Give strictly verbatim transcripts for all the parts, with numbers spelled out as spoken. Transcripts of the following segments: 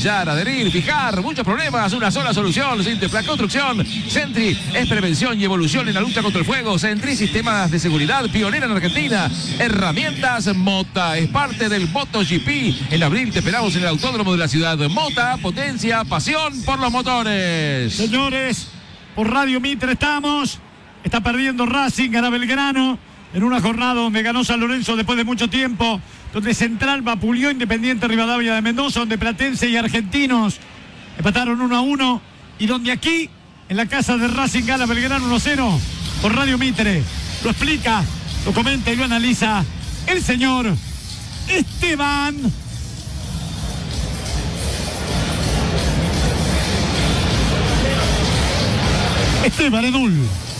enganchar, adherir, fijar, muchos problemas, una sola solución. Simteplan Construcción. Sentry es prevención y evolución en la lucha contra el fuego. Sentry, sistemas de seguridad pionera en Argentina. Herramientas Mota, es parte del MotoGP. En abril te esperamos en el autódromo de la ciudad. Mota, potencia, pasión por los motores. Señores, por Radio Mitre estamos. Está perdiendo Racing, gana Belgrano. En una jornada donde ganó San Lorenzo después de mucho tiempo. Donde Central vapuleó Independiente Rivadavia de Mendoza. Donde Platense y Argentinos empataron uno a uno. Y donde aquí, en la casa de Racing, gana Belgrano uno a cero. Por Radio Mitre. Lo explica, lo comenta y lo analiza el señor Esteban Esteban Edul.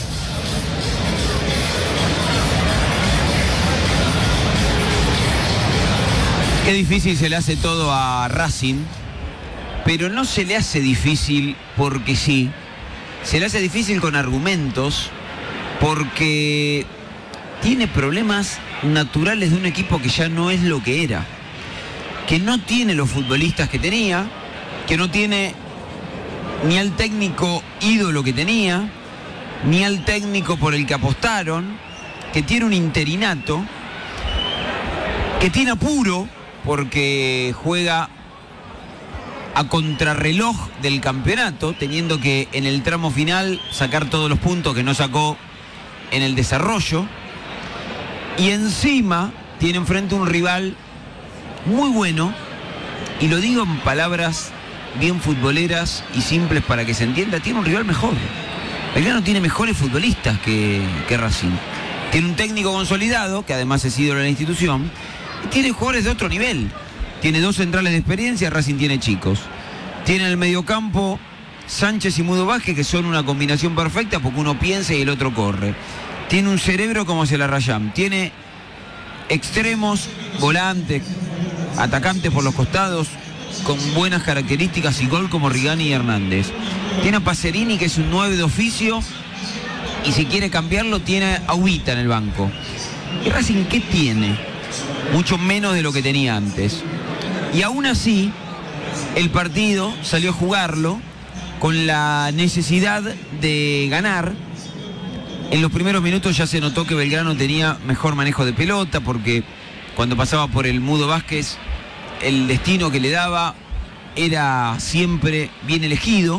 Qué difícil se le hace todo a Racing, pero no se le hace difícil porque sí. Se le hace difícil con argumentos, porque tiene problemas naturales de un equipo que ya no es lo que era, que no tiene los futbolistas que tenía, que no tiene ni al técnico ídolo que tenía, ni al técnico por el que apostaron, que tiene un interinato, que tiene apuro porque juega a contrarreloj del campeonato, teniendo que en el tramo final sacar todos los puntos que no sacó en el desarrollo, y encima tiene enfrente un rival muy bueno, y lo digo en palabras bien futboleras y simples para que se entienda, tiene un rival mejor. Belgrano tiene mejores futbolistas que, que Racing. Tiene un técnico consolidado, que además es ídolo de la institución, y tiene jugadores de otro nivel. Tiene dos centrales de experiencia, Racing tiene chicos. Tiene en el mediocampo Sánchez y Mudo Vázquez, que son una combinación perfecta porque uno piensa y el otro corre. Tiene un cerebro como Celarrayán. Tiene extremos, volantes, atacantes por los costados, con buenas características y gol como Rigani y Hernández. Tiene a Pacerini, que es un nueve de oficio, y si quiere cambiarlo tiene a Ubita en el banco. ¿Y Racing qué tiene? Mucho menos de lo que tenía antes. Y aún así, el partido salió a jugarlo con la necesidad de ganar. En los primeros minutos ya se notó que Belgrano tenía mejor manejo de pelota, porque cuando pasaba por el Mudo Vázquez, el destino que le daba era siempre bien elegido.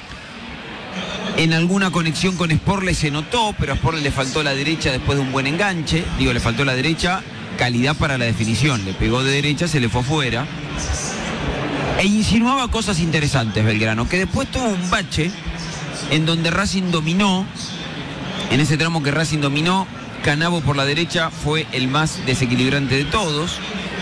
En alguna conexión con Sporle se notó, pero a Sporle le faltó la derecha después de un buen enganche. Digo, le faltó la derecha, calidad para la definición. Le pegó de derecha, se le fue afuera. E insinuaba cosas interesantes Belgrano, que después tuvo un bache en donde Racing dominó. En ese tramo que Racing dominó, Canavo por la derecha fue el más desequilibrante de todos.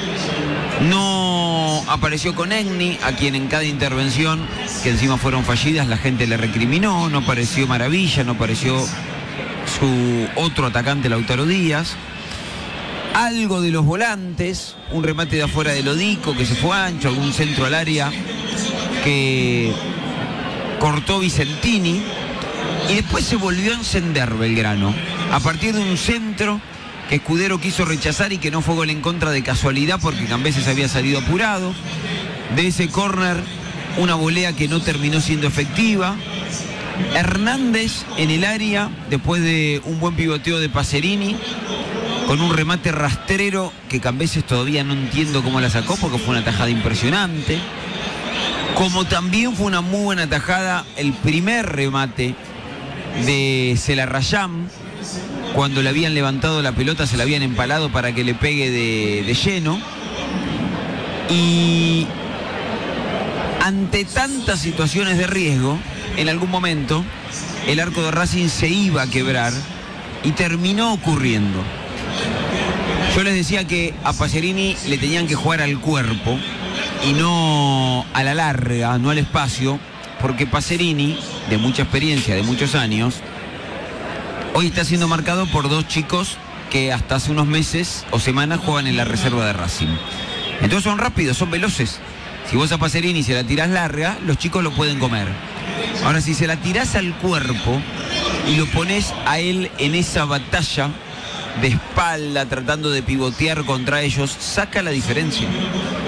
No apareció con Egni, a quien en cada intervención, que encima fueron fallidas, la gente le recriminó. No apareció Maravilla, no apareció su otro atacante, Lautaro Díaz. Algo de los volantes, un remate de afuera de Lodico que se fue ancho, algún centro al área que cortó Vicentini. Y después se volvió a encender Belgrano, a partir de un centro que Escudero quiso rechazar y que no fue gol en contra de casualidad porque Cambeses había salido apurado. De ese córner, una volea que no terminó siendo efectiva. Hernández en el área, después de un buen pivoteo de Pacerini, con un remate rastrero que Cambeses todavía no entiendo cómo la sacó, porque fue una tajada impresionante. Como también fue una muy buena tajada el primer remate de Celarrayán, cuando le habían levantado la pelota, se la habían empalado para que le pegue de, de lleno. Y ante tantas situaciones de riesgo, en algún momento el arco de Racing se iba a quebrar y terminó ocurriendo. Yo les decía que a Pacerini le tenían que jugar al cuerpo y no a la larga, no al espacio, porque Pacerini, de mucha experiencia, de muchos años, hoy está siendo marcado por dos chicos que hasta hace unos meses o semanas juegan en la reserva de Racing. Entonces son rápidos, son veloces. Si vos a Pacerini se la tirás larga, los chicos lo pueden comer. Ahora, si se la tirás al cuerpo y lo pones a él en esa batalla de espalda, tratando de pivotear contra ellos, saca la diferencia.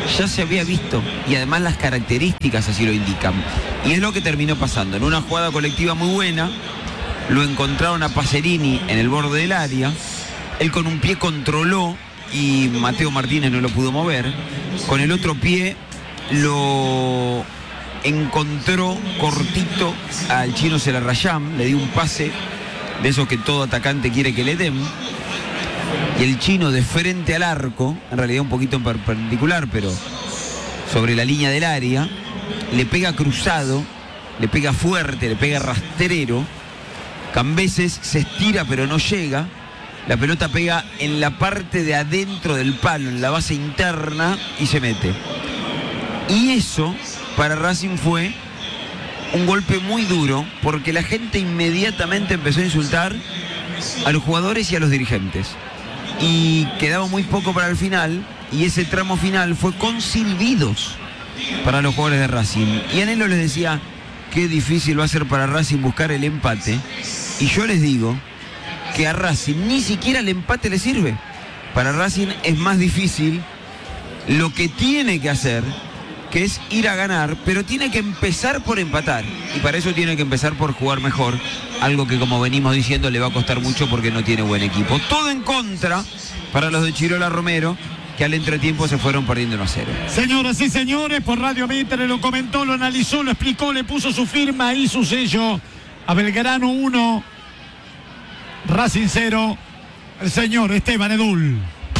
ya se había visto y además las características así lo indican. Y es lo que terminó pasando. En una jugada colectiva muy buena, lo encontraron a Pacerini en el borde del área. Él con un pie controló y Mateo Martínez no lo pudo mover. Con el otro pie lo encontró cortito al chino Celarrayán, le dio un pase de esos que todo atacante quiere que le den. Y el chino de frente al arco, en realidad un poquito en perpendicular, pero sobre la línea del área, le pega cruzado, le pega fuerte, le pega rastrero. Cambeses se estira pero no llega. La pelota pega en la parte de adentro del palo, en la base interna, y se mete. Y eso para Racing fue un golpe muy duro, porque la gente inmediatamente empezó a insultar a los jugadores y a los dirigentes. Y quedaba muy poco para el final, y ese tramo final fue con silbidos para los jugadores de Racing. Y Anhelo les decía, qué difícil va a ser para Racing buscar el empate. Y yo les digo que a Racing ni siquiera el empate le sirve. Para Racing es más difícil lo que tiene que hacer, que es ir a ganar, pero tiene que empezar por empatar. Y para eso tiene que empezar por jugar mejor, algo que, como venimos diciendo, le va a costar mucho porque no tiene buen equipo. Todo en contra para los de Chirola Romero, que al entretiempo se fueron perdiendo uno a cero. Señoras y señores, por Radio Mitre lo comentó, lo analizó, lo explicó, le puso su firma y su sello a Belgrano uno, Racing cero, el señor Esteban Edul.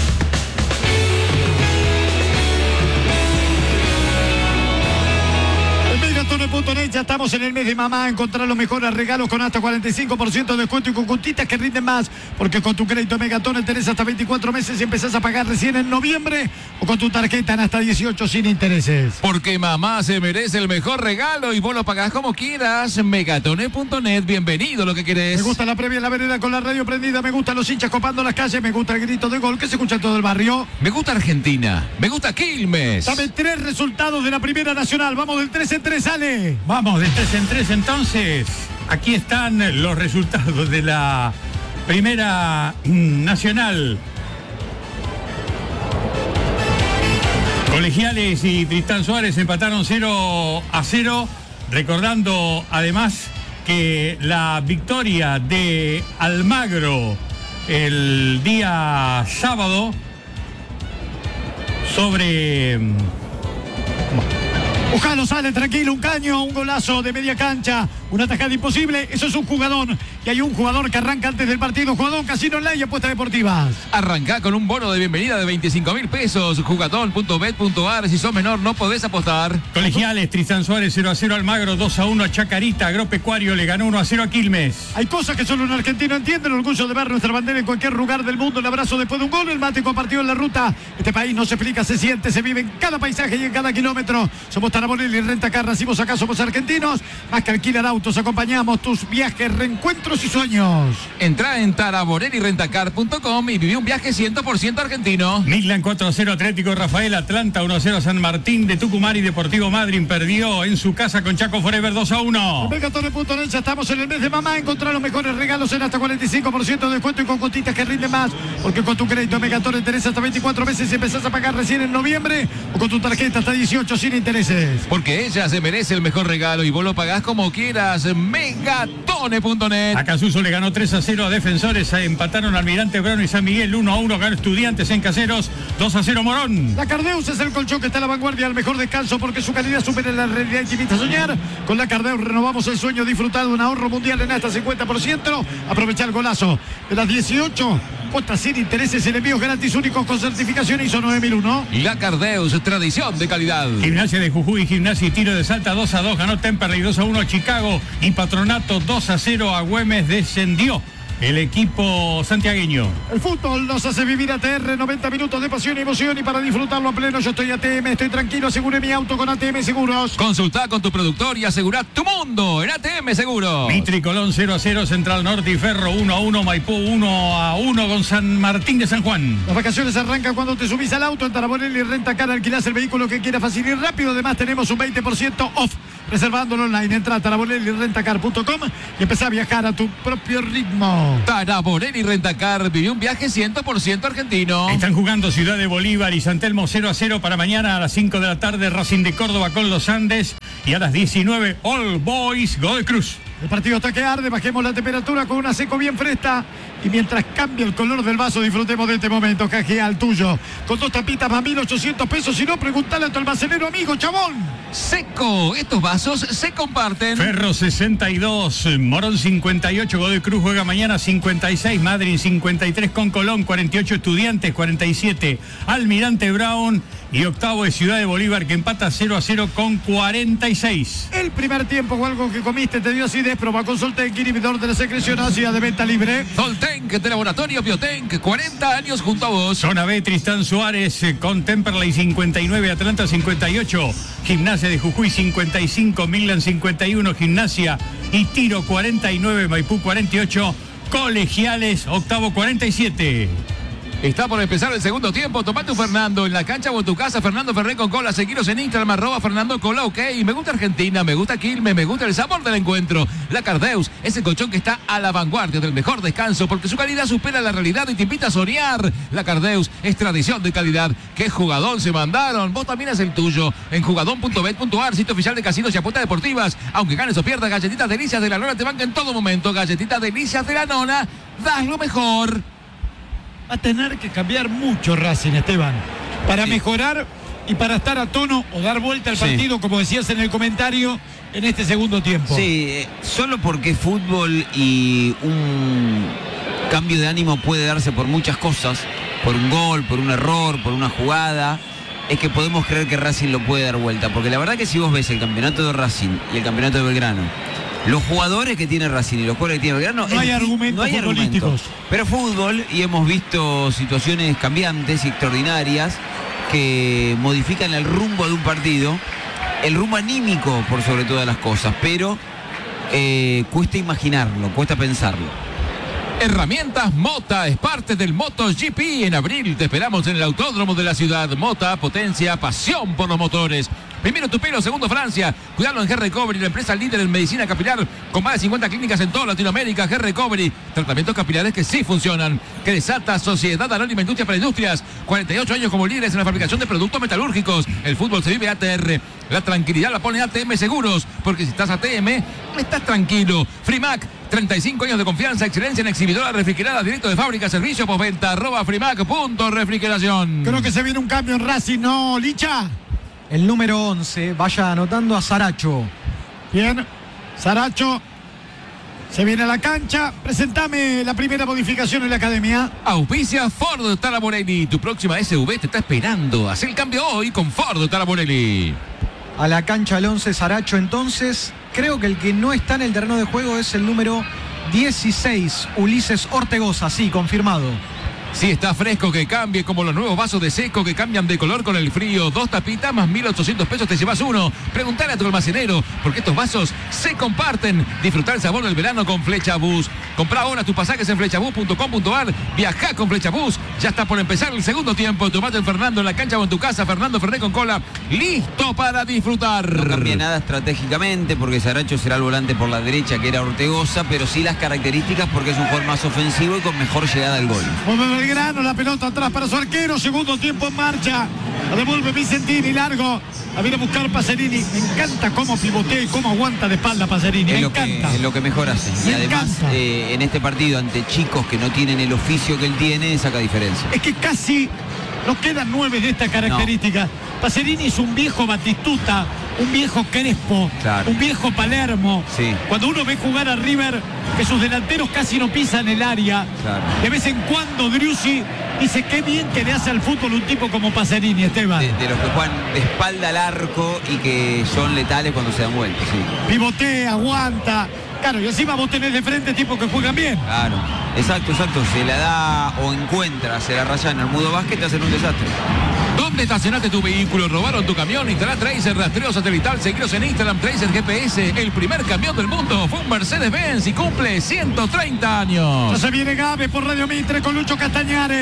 Punto net, ya estamos en el mes de mamá. Encontrar los mejores regalos con hasta cuarenta y cinco por ciento de descuento y con puntitas que rinden más, porque con tu crédito Megatón tenés hasta veinticuatro meses y empezás a pagar recién en noviembre, o con tu tarjeta en hasta dieciocho sin intereses. Porque mamá se merece el mejor regalo y vos lo pagás como quieras. Megatonet punto net, bienvenido lo que querés. Me gusta la previa en la vereda con la radio prendida, me gustan los hinchas copando las calles, me gusta el grito de gol que se escucha en todo el barrio. Me gusta Argentina, me gusta Quilmes. Dame tres resultados de la Primera Nacional, vamos del tres en tres, sale. Vamos de tres en tres entonces. Aquí están los resultados de la Primera Nacional. Colegiales y Tristán Suárez empataron cero a cero. Recordando además que la victoria de Almagro el día sábado sobre... Ujalo sale tranquilo, un caño, un golazo de media cancha, una tajada imposible. Eso es un jugador. Y hay un jugador que arranca antes del partido. Jugador Casino Online y apuestas deportivas. Arrancá con un bono de bienvenida de veinticinco mil pesos. Jugador punto bet punto ar. Si sos menor no podés apostar. Colegiales, Tristán Suárez cero a cero Almagro, dos a uno a Chacarita. Agropecuario le ganó uno a cero a Quilmes. Hay cosas que solo un argentino entiende. El orgullo de ver nuestra bandera en cualquier lugar del mundo. El abrazo después de un gol. El mate compartido en la ruta. Este país no se explica, se siente, se vive en cada paisaje y en cada kilómetro. Somos Tarabonelli y Rentacar. Racimos acá, somos argentinos. Más que alquilar autos, acompañamos tus viajes, reencuentros y sueños. Entrá en Tarabonelli Rentacar punto com y viví un viaje cien por ciento argentino. Midland cuatro a cero Atlético Rafael. Atlanta uno a cero San Martín de Tucumán. Y Deportivo Madryn perdió en su casa con Chaco Forever dos a uno. En Megatonet punto net ya estamos en el mes de mamá. Encontrar los mejores regalos en hasta cuarenta y cinco por ciento de descuento y con contitas que rinden más, porque con tu crédito Megatonet tenés hasta veinticuatro meses y empezás a pagar recién en noviembre, o con tu tarjeta hasta dieciocho sin intereses. Porque ella se merece el mejor regalo y vos lo pagás como quieras. Megatonet punto net. A Casuso le ganó tres a cero a Defensores. Empataron Almirante Brown y San Miguel uno a uno. Ganó Estudiantes en Caseros dos a cero Morón. La Cardeus es el colchón que está a la vanguardia al mejor descanso, porque su calidad supera la realidad y te invita a soñar. Con la Cardeus renovamos el sueño, disfrutar de un ahorro mundial en hasta cincuenta por ciento. Aprovechar el golazo de las dieciocho. Cuotas sin intereses en envíos gratis únicos con certificación I S O nueve mil uno. La Cardeus, tradición de calidad. Gimnasia de Jujuy, Gimnasia y Tiro de Salta dos a dos. Ganó Temperley dos a uno a Chicago. Y Patronato dos a cero a Güemes. Descendió el equipo santiagueño. El fútbol nos hace vivir A T R, noventa minutos de pasión y emoción, y para disfrutarlo a pleno yo estoy A T M, estoy tranquilo, aseguré mi auto con A T M Seguros. Consultá con tu productor y asegurá tu mundo en A T M Seguros. Mitri Colón cero a cero, Central Norte y Ferro uno a uno, Maipú uno a uno con San Martín de San Juan. Las vacaciones arrancan cuando te subís al auto. En Tarabonelli Rentacar alquilás el vehículo que quieras fácil y rápido. Además tenemos un veinte por ciento off reservándolo online. Entra a tarabonelli rentacar punto com y empezá a viajar a tu propio ritmo. argentino. Taraborelli Rentacar vivió un viaje cien por ciento argentino. Están jugando Ciudad de Bolívar y San Telmo cero a cero para mañana a las cinco de la tarde. Racing de Córdoba con los Andes. Y a las diecinueve, All Boys Godoy Cruz. El partido está que arde, bajemos la temperatura con una seco bien fresca. Y mientras cambia el color del vaso, disfrutemos de este momento. Cajea al tuyo. Con dos tapitas más mil ochocientos pesos. Si no, preguntale a tu almacenero amigo, chabón. Seco, estos vasos se comparten. Ferro sesenta y dos, Morón cincuenta y ocho, Godoy Cruz juega mañana cincuenta y seis, Madrid cincuenta y tres con Colón, cuarenta y ocho Estudiantes, cuarenta y siete Almirante Brown y octavo de Ciudad de Bolívar que empata cero a cero con cuarenta y seis. El primer tiempo o algo que comiste te dio acidez, proba con Soltenk, inhibidor de la secreción ácida de venta libre. Soltenk de Laboratorio Biotenk, cuarenta años junto a vos. Zona B, Tristán Suárez eh, con Temperley cincuenta y nueve, Atlanta cincuenta y ocho, Gimnasia de Jujuy cincuenta y cinco, Midland cincuenta y uno, Gimnasia y Tiro cuarenta y nueve, Maipú cuarenta y ocho, Colegiales octavo cuarenta y siete. Está por empezar el segundo tiempo. Tomate un Fernando en la cancha o en tu casa. Fernando Ferré con cola. Seguiros en Instagram, arroba Fernando Cola, ok. Me gusta Argentina, me gusta Quilmes, me gusta el sabor del encuentro. La Cardeus es el colchón que está a la vanguardia del mejor descanso porque su calidad supera la realidad y te invita a soñar. La Cardeus es tradición de calidad. ¿Qué jugadón se mandaron? Vos también es el tuyo. En jugadón punto bet punto ar, sitio oficial de casinos y apuestas deportivas. Aunque ganes o pierdas, galletitas delicias de la nona te banca en todo momento. Galletitas delicias de la nona, das lo mejor. Va a tener que cambiar mucho Racing, Esteban, para sí. mejorar y para estar a tono o dar vuelta al sí. partido, como decías en el comentario, en este segundo tiempo. Sí, eh, solo porque fútbol y un cambio de ánimo puede darse por muchas cosas, por un gol, por un error, por una jugada, es que podemos creer que Racing lo puede dar vuelta, porque la verdad que si vos ves el campeonato de Racing y el campeonato de Belgrano, los jugadores que tiene Racing y los jugadores que tiene Belgrano, no hay es, argumentos no hay futbolísticos. Argumentos. Pero fútbol, y hemos visto situaciones cambiantes y extraordinarias que modifican el rumbo de un partido, el rumbo anímico por sobre todas las cosas, pero eh, cuesta imaginarlo, cuesta pensarlo. Herramientas Mota es parte del MotoGP. En abril te esperamos en el Autódromo de la ciudad. Mota, potencia, pasión por los motores. Primero tu pelo, segundo Francia. Cuidado en Hair Recovery, la empresa líder en medicina capilar con más de cincuenta clínicas en toda Latinoamérica. Hair Recovery, tratamientos capilares que sí funcionan. Que desata Sociedad Anónima Industria para Industrias. cuarenta y ocho años como líderes en la fabricación de productos metalúrgicos. El fútbol se vive A T R. La tranquilidad la pone A T M Seguros, porque si estás A T M, estás tranquilo. Frimac, treinta y cinco años de confianza, excelencia en exhibidoras refrigeradas, directo de fábrica, servicio postventa, arroba frimac punto refrigeración. Creo que se viene un cambio en Racing, ¿no, Licha? El número once, vaya anotando a Saracho. Bien, Saracho se viene a la cancha. Presentame la primera modificación en la academia. Auspicia Ford Taraborelli. Tu próxima S U V te está esperando. Haz el cambio hoy con Ford Taraborelli. A la cancha el once, Saracho. Entonces, creo que el que no está en el terreno de juego es el número dieciséis, Ulises Ortegoza. Sí, confirmado. Si está fresco, que cambie, como los nuevos vasos de Seco que cambian de color con el frío. Dos tapitas más mil ochocientos pesos te llevas uno. Preguntale a tu almacenero, porque estos vasos se comparten. Disfrutar el sabor del verano con Flechabús. Comprá ahora tus pasajes en flechabús punto com punto ar. Viajá con Flechabús. Ya está por empezar el segundo tiempo. Tomate el Fernando en la cancha o en tu casa. Fernando Ferré con cola. Listo para disfrutar. No cambia nada estratégicamente porque Saracho será el volante por la derecha, que era Ortegoza, pero sí las características porque es un jugador más ofensivo y con mejor llegada al gol. Belgrano, la pelota atrás para su arquero, segundo tiempo en marcha, la devuelve Vicentini, largo, la viene a buscar Pacerini. Me encanta cómo pivotea y cómo aguanta de espalda Pacerini, me es encanta. Que, es lo que mejor hace. Me y además eh, en este partido ante chicos que no tienen el oficio que él tiene, saca diferencia. Es que casi no quedan nueve de esta característica. No. Pacerini es un viejo Batistuta, un viejo Crespo, claro. un viejo Palermo. Sí. Cuando uno ve jugar a River, que sus delanteros casi no pisan el área, claro. de vez en cuando Driussi dice qué bien que le hace al fútbol un tipo como Pacerini, Esteban. De, de los que juegan de espalda al arco y que son letales cuando se dan vueltas. Sí. Pivotea, aguanta. Claro, y encima vos tenés de frente tipos que juegan bien. Claro, exacto, exacto. Se la da o encuentra, se la raya en el Mudo Básquet, te hacen un desastre. ¿Dónde estacionaste tu vehículo? ¿Robaron tu camión? Instalá Tracer, rastreo satelital, seguiros en Instagram, Tracer G P S. El primer camión del mundo fue un Mercedes-Benz y cumple ciento treinta años. Ya se viene Gabe por Radio Mitre con Lucho Castañares.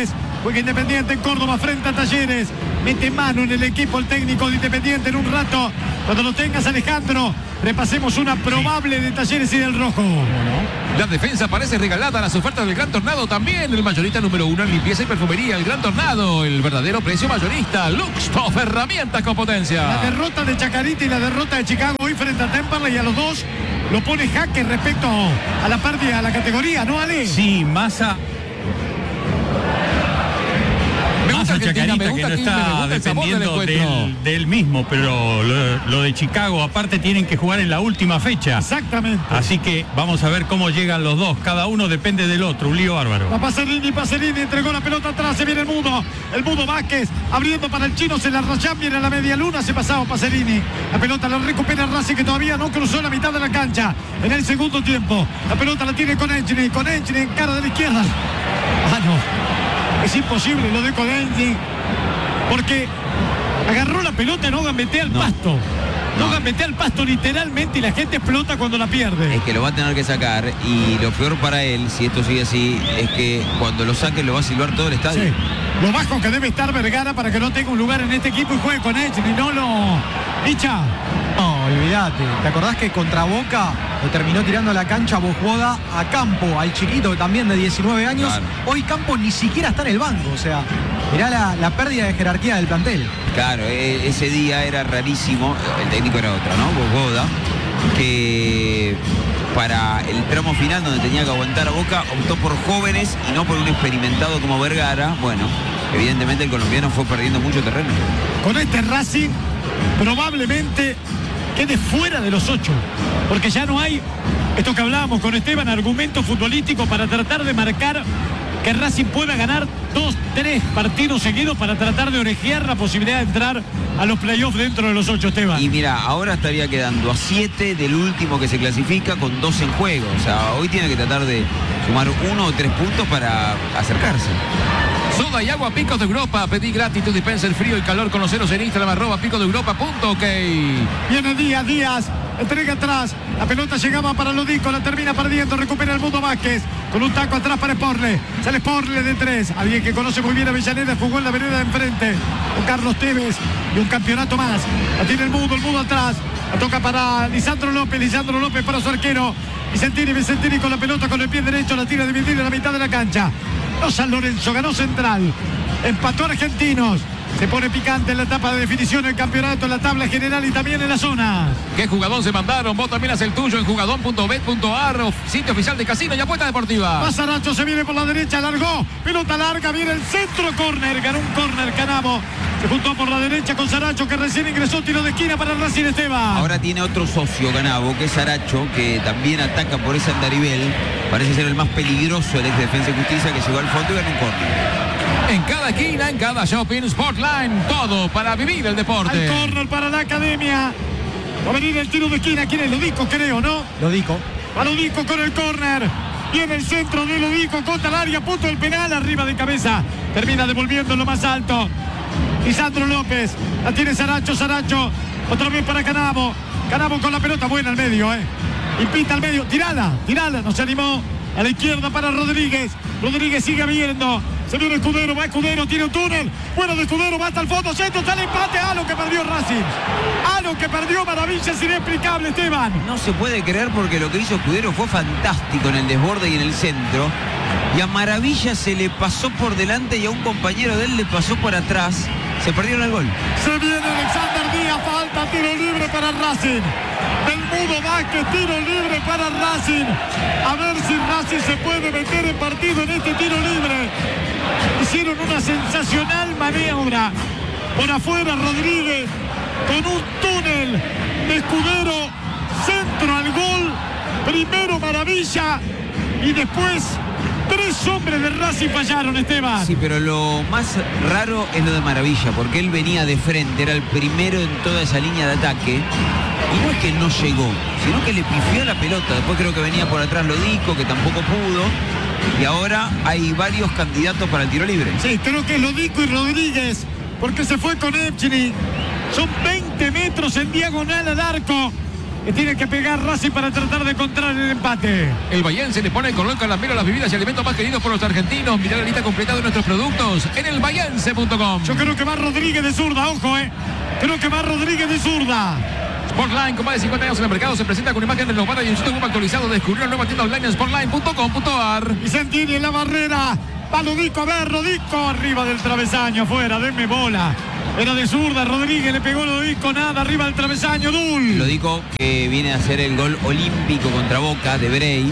Juega Independiente en Córdoba frente a Talleres. Mete mano en el equipo el técnico de Independiente en un rato. Cuando lo tengas, Alejandro, repasemos una probable de Talleres y del Rojo. La defensa parece regalada a las ofertas del Gran Tornado también. El mayorista número uno en limpieza y perfumería, el Gran Tornado. El verdadero precio mayorista. Luxtoff, herramientas con potencia. La derrota de Chacarita y la derrota de Chicago hoy frente a Temperley, y a los dos lo pone jaque respecto a la pérdida de la categoría, ¿no, Ale? Sí, Massa. Massa Chacarita, que no está dependiendo del, del mismo, pero lo, lo de Chicago, aparte tienen que jugar en la última fecha. Exactamente. Así que vamos a ver cómo llegan los dos. Cada uno depende del otro. Un lío bárbaro. Va Pacerini, Pacerini entregó la pelota atrás, se viene el Mudo. El Mudo Vázquez abriendo para el chino, se la rayán, viene a la media luna, se pasaba Pacerini. La pelota la recupera Racing, que todavía no cruzó la mitad de la cancha en el segundo tiempo. La pelota la tiene con Enchini, con Enchini en cara de la izquierda. Ah, no. Es imposible lo de Codenzi, porque agarró la pelota y no gambetea al no. pasto. No, no gambetea al pasto literalmente, y la gente explota cuando la pierde. Es que lo va a tener que sacar, y lo peor para él, si esto sigue así, es que cuando lo saque lo va a silbar todo el estadio. Sí. Lo bajo que debe estar Vergara para que no tenga un lugar en este equipo y juegue con Enchini, no lo... Hicha. No, olvídate. ¿Te acordás que contra Boca lo terminó tirando a la cancha Bojuoda a Campo, al chiquito también de diecinueve años? Claro. Hoy Campo ni siquiera está en el banco. O sea, mirá la, la pérdida de jerarquía del plantel. Claro, e- ese día era rarísimo. El técnico era otro, ¿no? Bojuoda, que para el tramo final donde tenía que aguantar a Boca optó por jóvenes y no por un experimentado como Vergara. Bueno, evidentemente el colombiano fue perdiendo mucho terreno. Con este Racing probablemente quede fuera de los ocho, porque ya no hay, esto que hablábamos con Esteban, argumento futbolístico para tratar de marcar que Racing pueda ganar dos, tres partidos seguidos para tratar de orejear la posibilidad de entrar a los playoffs dentro de los ocho, Esteban. Y mira, ahora estaría quedando a siete del último que se clasifica con dos en juego. O sea, hoy tiene que tratar de sumar uno o tres puntos para acercarse. Soda y agua Picos de Europa. Pedí gratis tu dispenser frío y calor con los ceros en Instagram, arroba pico de europa punto ok. Viene Díaz, Díaz, entrega atrás. La pelota llegaba para Lodico, la termina perdiendo, recupera el Mudo Vázquez. Con un taco atrás para Sporle. Sale Sporle de tres. Alguien que conoce muy bien a Avellaneda, jugó en la vereda de enfrente. Con Carlos Tevez y un campeonato más. La tiene el Mudo, el Mudo atrás. La toca para Lisandro López, Lisandro López para su arquero. Vicentini, Vicentini con la pelota con el pie derecho, la tira dividida en la mitad de la cancha. No San Lorenzo, ganó Central. Empató a Argentinos. Se pone picante en la etapa de definición del campeonato, en la tabla general y también en la zona. ¿Qué jugadón se mandaron? Vos también haz el tuyo en jugadón punto bet punto ar, sitio oficial de casino y apuesta deportiva. Pasaracho se viene por la derecha, largó. Pelota larga, viene el centro, córner. Ganó un córner Canamo. Se juntó por la derecha con Saracho, que recién ingresó, tiro de esquina para Racing, Esteban. Ahora tiene otro socio Canabo, que es Saracho, que también ataca por ese andarivel. Parece ser el más peligroso, el ex Defensa y Justicia, que llegó al fondo y ganó un córner. En cada esquina, en cada shopping, Sportline, todo para vivir el deporte. Al córner para la academia. Va a venir el tiro de esquina. ¿Quién es? Lodico, creo, ¿no? Lodico. Va Lodico con el córner. Viene el centro de Lodico contra el área, punto del penal, arriba de cabeza. Termina devolviendo lo más alto. Lisandro López. La tiene Saracho, Saracho. Otra vez para Canabo. Canabo con la pelota buena al medio, ¿eh? Y pinta al medio. Tirala, tirala. No se animó. A la izquierda para Rodríguez. Rodríguez sigue viendo. Se viene Escudero, va Escudero, tiene un túnel. Bueno de Escudero, va hasta el fondo, centro, está el empate. A lo que perdió Racing. A lo que perdió, maravillas inexplicable, Esteban. No se puede creer, porque lo que hizo Escudero fue fantástico en el desborde y en el centro. Y a Maravilla se le pasó por delante y a un compañero de él le pasó por atrás. Se perdieron el gol. Se viene Alexander Díaz, falta, tiro libre para Racing. Del Mudo Vázquez, tiro libre para Racing. A ver si Racing se puede meter en partido en este tiro libre. Hicieron una sensacional maniobra. Por afuera Rodríguez, con un túnel de Escudero, centro al gol. Primero Maravilla y después tres hombres de Racing fallaron, Esteban. Sí, pero lo más raro es lo de Maravilla, porque él venía de frente, era el primero en toda esa línea de ataque. Y no es que no llegó, sino que le pifió la pelota. Después creo que venía por atrás Lodico, que tampoco pudo. Y ahora hay varios candidatos para el tiro libre. Sí, creo que es Lodico y Rodríguez, porque se fue con Epchini. Son veinte metros en diagonal al arco. que tiene que pegar Racing para tratar de encontrar el empate. El Bahiense le pone color caramelo a las bebidas y alimentos más queridos por los argentinos. Mirá la lista completa de nuestros productos en el bahiense punto com. Yo creo que va Rodríguez de zurda, ojo, eh. Creo que va Rodríguez de zurda. Sportline, con más de cincuenta años en el mercado, se presenta con imagen renovada y un sitio web actualizado. Descubrió la nueva tienda online en sportline punto com punto ar. Vicentini en la barrera. Va Ludico, a ver, Ludico arriba del travesaño, fuera, denme bola. Era de zurda, Rodríguez le pegó Ludico, nada, arriba del travesaño, Dul. Ludico que viene a hacer el gol olímpico contra Boca de Brey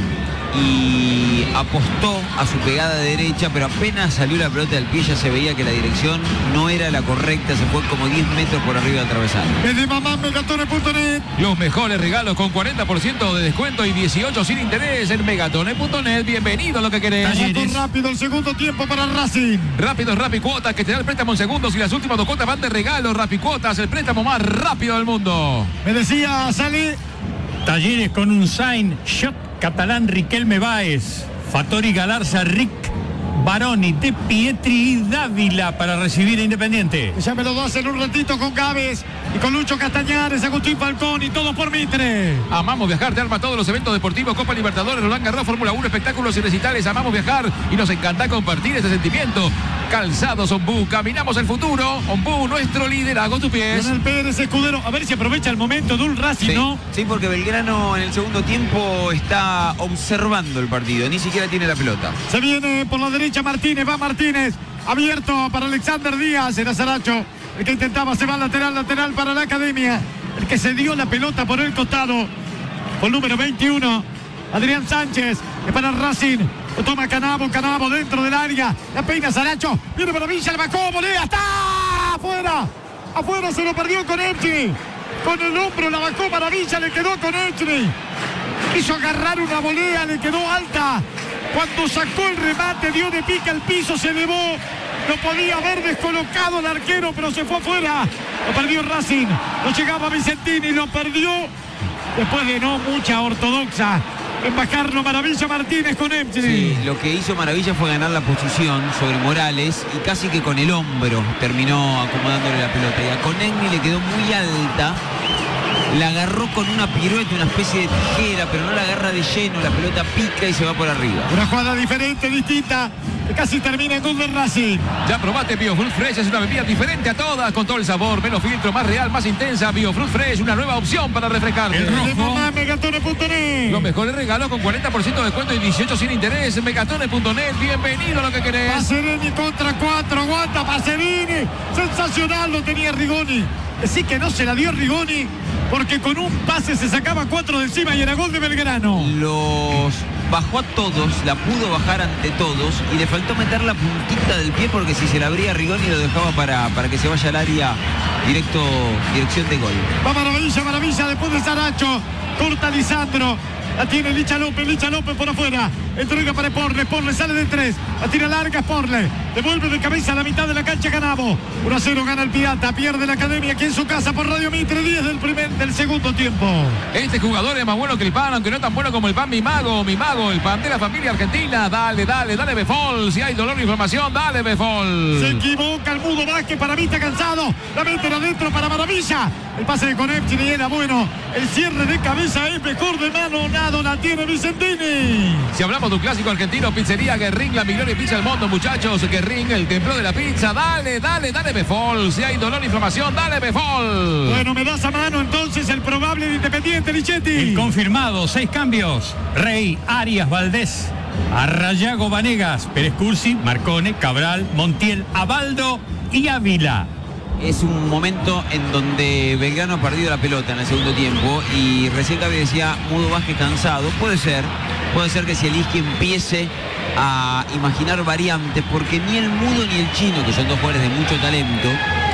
y apostó a su pegada de derecha, pero apenas salió la pelota del pie ya se veía que la dirección no era la correcta, se fue como diez metros por arriba del travesaño. Desde mamá megatone punto net. Los mejores regalos con cuarenta por ciento de descuento y dieciocho sin interés en megatone punto net. Bienvenido a lo que querés. Talleres. Rápido el segundo tiempo para Racing. Rápido Rappi Cuotas, que te da el préstamo en segundos y las últimas dos cuotas van de regalo. Rappi Cuotas, el préstamo más rápido del mundo. Me decía, sale. Talleres con un sign shot catalán Riquelme Báez, Fattori Galarza, Rick Baroni, De Pietri y Dávila para recibir a Independiente. Ya me lo dos en un ratito con Gávez y con Lucho Castañares, Agustín Falcón y todo por Mitre. Amamos viajar, te arma todos los eventos deportivos, Copa Libertadores, Roland Garros, Fórmula uno, espectáculos y recitales. Amamos viajar y nos encanta compartir ese sentimiento. Calzados Ombú, caminamos el futuro. Ombú, nuestro líder, hago tu pies. Leonel Pérez, escudero, a ver si aprovecha el momento de un Racing, Sí, ¿no? sí, porque Belgrano en el segundo tiempo está observando el partido, ni siquiera tiene la pelota. Se viene por la derecha Martínez, va Martínez, abierto para Alexander Díaz, era Saracho, el que intentaba, se va lateral, lateral para la Academia, el que se dio la pelota por el costado, por el número veintiuno, Adrián Sánchez, es para Racing, lo toma Canabo, Canabo dentro del área, la peina Saracho, viene para Villa, el bajó, volea, está afuera, afuera se lo perdió con Echny, con el hombro la bajó para Villa, le quedó con Echny, quiso agarrar una volea, le quedó alta. Cuando sacó el remate, dio de pica al piso, se elevó. No podía haber descolocado al arquero, pero se fue afuera. Lo perdió Racing. Lo llegaba Vicentini, lo perdió. Después de no mucha ortodoxa en bajarlo Maravilla Martínez con Echny. Sí, lo que hizo Maravilla fue ganar la posición sobre Morales y casi que con el hombro terminó acomodándole la pelota. Y a Conegni le quedó muy alta. La agarró con una pirueta, una especie de tijera, pero no la agarra de lleno, la pelota pica y se va por arriba. Una jugada diferente, distinta, que casi termina en gol de Racing. Ya probaste Biofruit Fresh, es una bebida diferente a todas, con todo el sabor, menos filtro, más real, más intensa. Biofruit Fresh, una nueva opción para refrescarte. El rojo. De mamá, megatone punto net. Los mejores regalos con cuarenta por ciento de descuento y dieciocho sin interés. megatone punto net, bienvenido a lo que querés. Pacerini contra cuatro, aguanta Pacerini. Sensacional lo tenía Rigoni. Decir que no se la dio Rigoni porque con un pase se sacaba cuatro de encima y era gol de Belgrano. Los bajó a todos, la pudo bajar ante todos y le faltó meter la puntita del pie porque si se la abría Rigoni lo dejaba para, para que se vaya al área directo, dirección de gol. Va Maravilla, Maravilla después de Saracho. Corta Lisandro. La tiene Licha López, Licha López por afuera. Entrega para Sporle, Sporle sale de tres. La tira larga Sporle. Devuelve de cabeza a la mitad de la cancha Canabo. uno a cero gana el Pirata. Pierde la Academia aquí en su casa por Radio Mitre. diez del primer del segundo tiempo. Este jugador es más bueno que el pan, aunque no tan bueno como el pan Mi Mago. Mi Mago, el pan de la familia argentina. Dale, dale, dale Befol. Si hay dolor o inflamación, dale Befol. Se equivoca el Mudo Vázquez, para mí está cansado. La meten adentro para Maravilla. El pase de Conepchini era bueno. El cierre de cabeza es mejor de mano. Nado la tiene Vicentini. Si hablamos de un clásico argentino, pizzería Guerrín, la mejor pizza del mundo, muchachos. Guerrín, el templo de la pizza. Dale, dale, dale Befol. Si hay dolor o inflamación, dale Befol. Bueno, me das a mano entonces el probable de Independiente, Lichetti. El confirmado, seis cambios. Rey, Arias, Valdés, Arrayago, Vanegas, Pérez Cursi, Marcone, Cabral, Montiel, Abaldo y Ávila. Es un momento en donde Belgrano ha perdido la pelota en el segundo tiempo y recién Gaby decía Mudo Vázquez cansado. Puede ser, puede ser que Zielinski empiece a imaginar variantes porque ni el Mudo ni el Chino, que son dos jugadores de mucho talento,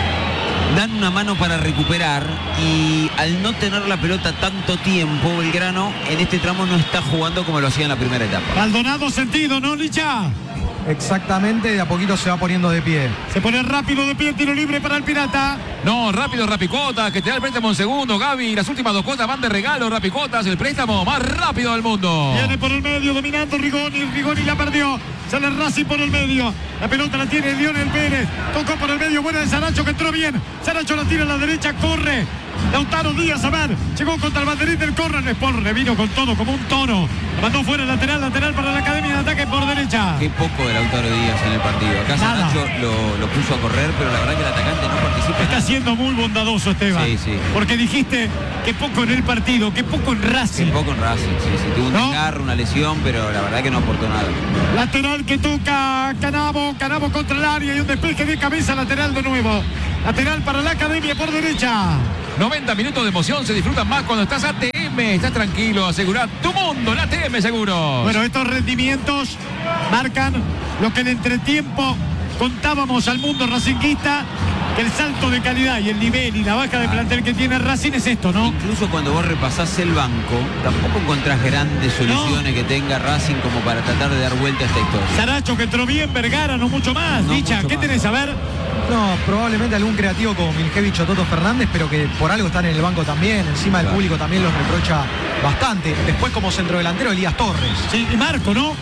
dan una mano para recuperar y al no tener la pelota tanto tiempo, Belgrano en este tramo no está jugando como lo hacía en la primera etapa. Maldonado sentido, ¿no, Licha? Exactamente, de a poquito se va poniendo de pie. Se pone rápido de pie, tiro libre para el Pirata. No, rápido Rapicota, que te da el préstamo en segundo, Gaby. Las últimas dos cuotas van de regalo, Rapicotas, el préstamo más rápido del mundo. Viene por el medio, dominando Rigoni. Rigoni la perdió. Sale Racing por el medio. La pelota la tiene Leonel Pérez. Tocó por el medio, buena de Saracho que entró bien. Saracho la tira a la derecha, corre. Lautaro Díaz, a ver, llegó contra el banderín del córner. Sport le vino con todo, como un tono. Lo mandó fuera, lateral, lateral para la Academia de Ataque por derecha. Qué poco de Lautaro Díaz en el partido. Acá Saracho lo, lo puso a correr, pero la verdad que el atacante no participa. Está siendo muy bondadoso, Esteban. Sí, sí. Porque dijiste que poco en el partido, que poco en Racing. Qué poco en Racing, sí, sí. Tuvo un ¿No? desgarro, una lesión, pero la verdad que no aportó nada. Lateral que toca Canabo, Canabo contra el área y un despeje de cabeza lateral de nuevo. Lateral para la Academia por derecha. noventa minutos de emoción se disfrutan más cuando estás A T M. Estás tranquilo, asegura tu mundo, la A T M Seguros. Bueno, estos rendimientos marcan lo que en entretiempo contábamos al mundo racinguista, que el salto de calidad y el nivel y la baja de plantel que tiene Racing es esto, ¿no? Incluso cuando vos repasás el banco, tampoco encontrás grandes soluciones no. que tenga Racing como para tratar de dar vuelta a esta historia. Saracho que entró bien, Vergara no mucho más. No Dicha, mucho ¿qué más. tenés a ver? No, probablemente algún creativo como Miljevich o Toto Fernández, pero que por algo están en el banco también. Encima del Claro. público también los reprocha bastante. Después como centrodelantero Elías Torres. Sí, y Marco, ¿no?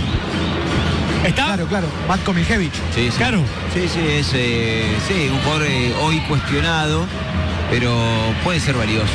¿Está? Claro, claro. Matko Miljevich. Sí, sí. Claro. Sí, sí, es eh, sí, un jugador eh, hoy cuestionado, pero puede ser valioso.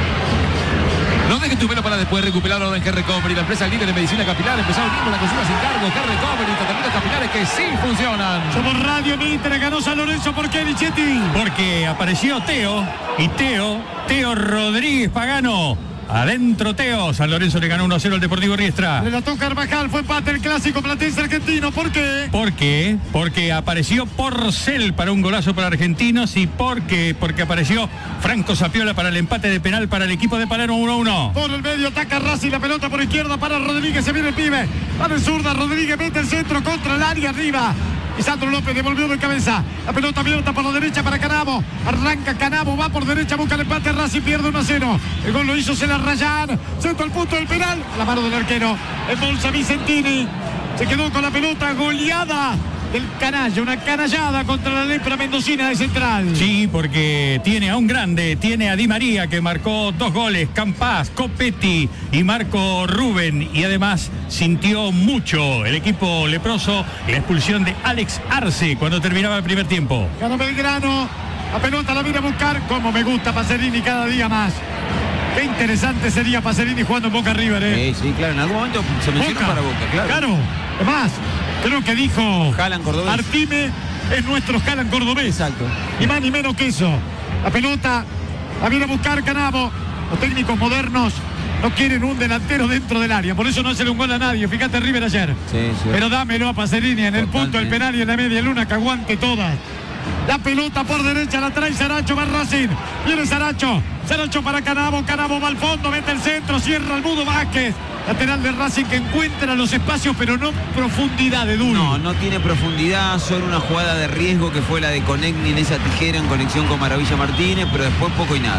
Sí. No dejes tu pelo para después recuperarlo en Hair Recovery, la empresa líder de medicina capilar. Empezó mismo la consulta sin cargo. Hair Recovery, tratamientos capilares que sí funcionan. Somos Radio Mitre, ganó San Lorenzo. ¿Por qué, Lichetti? Porque apareció Teo y Teo, Teo Rodríguez Pagano. Adentro Teo, San Lorenzo le ganó uno a cero al Deportivo Riestra. Relató Carvajal, fue empate el clásico platense argentino. ¿Por qué? ¿Por qué? Porque apareció Porcel para un golazo para Argentinos y porque, porque apareció Franco Zapiola para el empate de penal para el equipo de Palermo uno a uno. Por el medio ataca Racing, la pelota por izquierda para Rodríguez, se viene el pibe. Para el zurda, Rodríguez mete el centro contra el área arriba. Y Sandro López devolvió de cabeza. La pelota abierta por la derecha para Canabo. Arranca Canabo, va por derecha, busca el empate. Racing pierde uno a cero. El gol lo hizo Celarrayán. Centro al punto del penal. A la mano del arquero. El bolsa Vicentini. Se quedó con la pelota goleada del canalla. Una canallada contra la lepra mendocina de Central. Sí, porque tiene a un grande, tiene a Di María que marcó dos goles, Campás, Copetti y Marco Rubén, y además sintió mucho el equipo leproso la expulsión de Alex Arce cuando terminaba el primer tiempo. Ganó Belgrano, la pelota la viene a buscar. Como me gusta Pacerini cada día más. Qué interesante sería Pacerini jugando en Boca River, ¿eh? Sí, sí, claro, en algún momento se mencionó Boca, para Boca, claro. Claro, además, creo que dijo Jalan cordobés. Artime es nuestro Jalan cordobés. Exacto. Y más ni menos que eso. La pelota la viene a buscar Canabo. Los técnicos modernos no quieren un delantero dentro del área. Por eso no hace un gol a nadie. Fíjate River ayer. Sí, sí. Pero dámelo a Pacerini en el punto del penal y en la media luna que aguante todas. La pelota por derecha la trae Saracho, va Racing. Viene Saracho. Saracho para Canabo. Canabo va al fondo, mete el centro, cierra el Mudo Vázquez. Lateral de Racing que encuentra los espacios, pero no profundidad de duro. No, no tiene profundidad, solo una jugada de riesgo que fue la de Conegni en esa tijera en conexión con Maravilla Martínez, pero después poco y nada.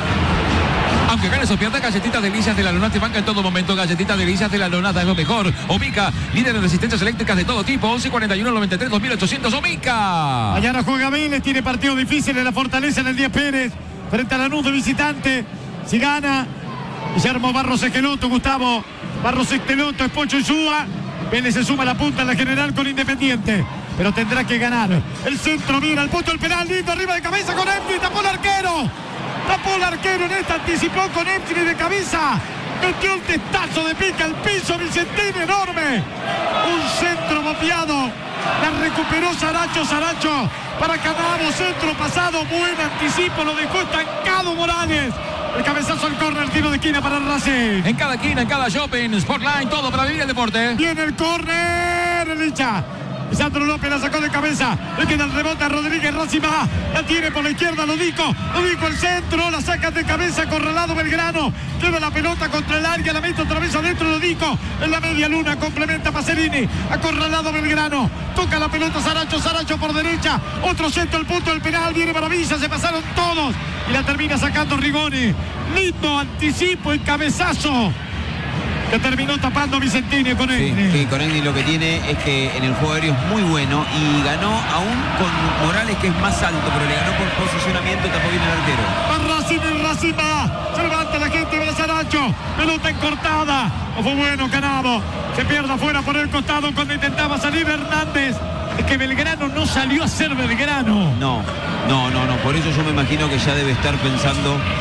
Aunque ganes o pierdas, Galletitas Delicias de la Lona te banca en todo momento. Galletitas Delicias de la Lona es lo mejor. Omica, líder en resistencias eléctricas de todo tipo. once cuarenta y uno noventa y tres dos mil ochocientos. Omica. Mañana juega Vélez, tiene partido difícil en la Fortaleza en el Díaz Pérez. Frente a Lanús de visitante. Si gana, Guillermo Barros Esqueloto, Gustavo Barros Esqueloto, es Pocho Insúa. Vélez se suma a la punta en la general con Independiente. Pero tendrá que ganar. El centro mira al punto del penal. Lindo arriba de cabeza con Empty. Tapó el arquero. Tapó el arquero en esta. Anticipó con Empty de cabeza. Metió el testazo de pica al piso. Vicentini enorme. Un centro mapeado. La recuperó Saracho. Saracho para Canabo. Centro pasado. Buen anticipo. Lo dejó estancado Morales. El cabezazo al córner, tiro de esquina para el Racing. En cada esquina, en cada shopping, Sportline, todo para vivir el deporte. Viene el córner, el hincha. Sandro López la sacó de cabeza. Le queda el rebote a Rodríguez. Racing va. La tiene por la izquierda. Lodico. Lodico el centro. La saca de cabeza. Acorralado Belgrano. Queda la pelota contra el área. La mete otra vez adentro. Lodico. En la media luna. Complementa Pacerini. Acorralado Belgrano. Toca la pelota Saracho. Saracho por derecha. Otro centro al punto del penal. Viene Maravilla. Se pasaron todos. Y la termina sacando Rigoni. Lindo anticipo y cabezazo. Que terminó tapando Vicentini con él. Sí, sí, Conegni lo que tiene es que en el juego aéreo es muy bueno y ganó aún con Morales, que es más alto, pero le ganó por posicionamiento, tapó bien el arquero. Va Racing, el Racing va. Se levanta la gente, va Saracho. Pelota encortada. No fue bueno Canabo. Se pierde afuera por el costado cuando intentaba salir Hernández. Es que Belgrano no salió a ser Belgrano. No, no, no, no. Por eso yo me imagino que ya debe estar pensando